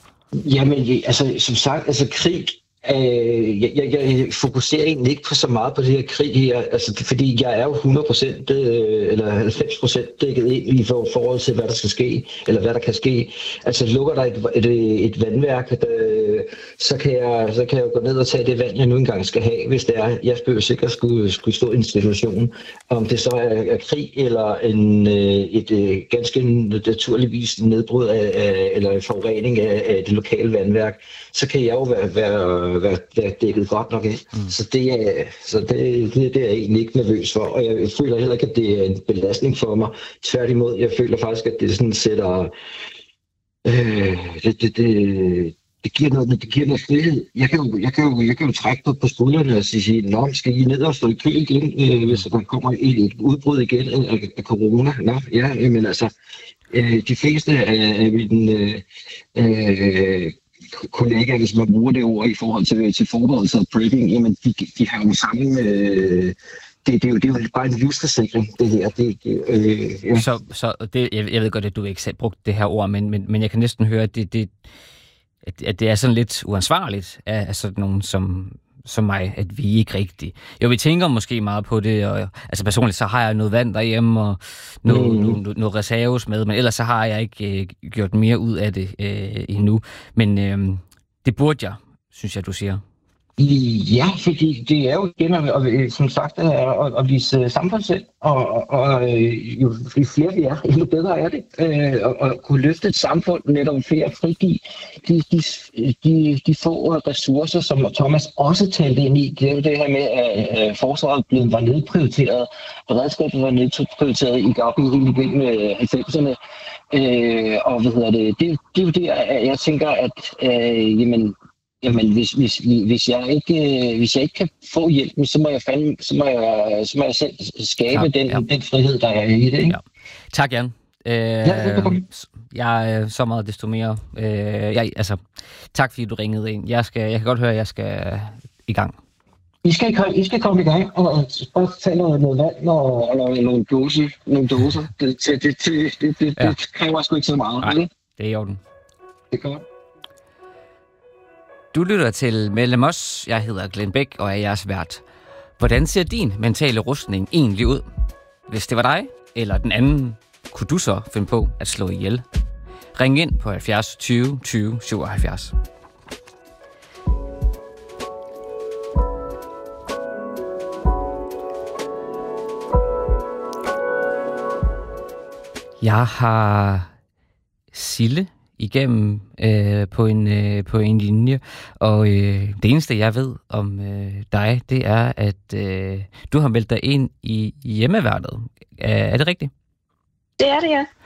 Jamen, altså, som sagt, altså krig... Øh, jeg, jeg, jeg fokuserer egentlig ikke på så meget på det her krig her, altså det, fordi jeg er jo hundrede procent øh, eller halvfems procent dækket ind i for, forhold til, hvad der skal ske, eller hvad der kan ske. Altså lukker der et, et, et vandværk, der, så, kan jeg, så kan jeg jo gå ned og tage det vand, jeg nu engang skal have, hvis det er, jeg skulle sikkert skulle, skulle stå i en situation. Om det så er, er krig, eller en, et, et ganske naturligvis nedbrud af, af, eller forurening af, af det lokale vandværk, så kan jeg jo være, være Være, være dækket godt nok ind. Mm. Så det er, så det, det, det er jeg egentlig ikke nervøs for, og jeg føler heller ikke, at det er en belastning for mig. Tværtimod, jeg føler faktisk, at det sådan sætter... Øh, det, det, det, det, giver noget, det giver noget frihed. Jeg kan jo, jeg kan jo, jeg kan jo trække på, på skuldrene og sige, nå, skal I ned og stå i kø igen, øh, hvis der kommer et, et udbrud igen af, af corona? Nå, ja, men altså, øh, de fleste af, af mine... Øh, kollegaer, hvis man bruger det ord i forhold til, til forberedelse og prepping, jamen de, de har jo samme... Øh, det, det, er jo, det er jo bare en livsforsikring, det her. Det, øh, ja. Så, så det, jeg, jeg ved godt, at du ikke selv brugt det her ord, men, men, men jeg kan næsten høre, at det, det, at det er sådan lidt uansvarligt af, af sådan nogen som, som mig, at vi ikke rigtigt... Jo, vi tænker måske meget på det, og altså personligt, så har jeg noget vand derhjemme, og noget, mm. noget, noget reserves med, men ellers så har jeg ikke øh, gjort mere ud af det øh, endnu. Men øh, det burde jeg, synes jeg, du siger. Ja, fordi det er jo igen, og, som sagt, at, at vise samfundssind, og, og, og jo flere vi er, jo bedre er det. Og, og kunne løfte et samfund netop flere frigive de, de, de, de få ressourcer, som Thomas også talte ind i. Det er jo det her med, at forsvaret var nedprioriteret, beredskabet var nedprioriteret i op i hele igennem halvfemserne. Og hvad hedder det, det, det er jo det, jeg tænker, at øh, jamen, Jamen, hvis, hvis, hvis, jeg ikke, hvis jeg ikke kan få hjælpen, så må jeg, fandme, så må jeg, så må jeg selv skabe ja, den, ja. den frihed, der er i det. Ikke? Ja. Tak, Jan. Øh, jeg er så meget desto mere. Øh, jeg, altså, tak fordi du ringede ind. Jeg, skal, jeg kan godt høre, at jeg skal i gang. I skal, I skal komme i gang og bare tage noget, noget vand og, og nogle doser. Nogle doser. Det, det, det, det, det, det, ja. det kræver sgu ikke så meget. Nej, det er i orden. Det er godt. Du lytter til Mellem os. Jeg hedder Glenn Bæk og er jeres vært. Hvordan ser din mentale rustning egentlig ud? Hvis det var dig eller den anden, kunne du så finde på at slå ihjel? Ring ind på halvfjerds tyve tyve syvoghalvfjerds. Jeg har Sille igennem øh, på, en, øh, på en linje, og øh, det eneste, jeg ved om øh, dig, det er, at øh, du har meldt dig ind i hjemmeværnet. Er, er det rigtigt? Det er det, ja.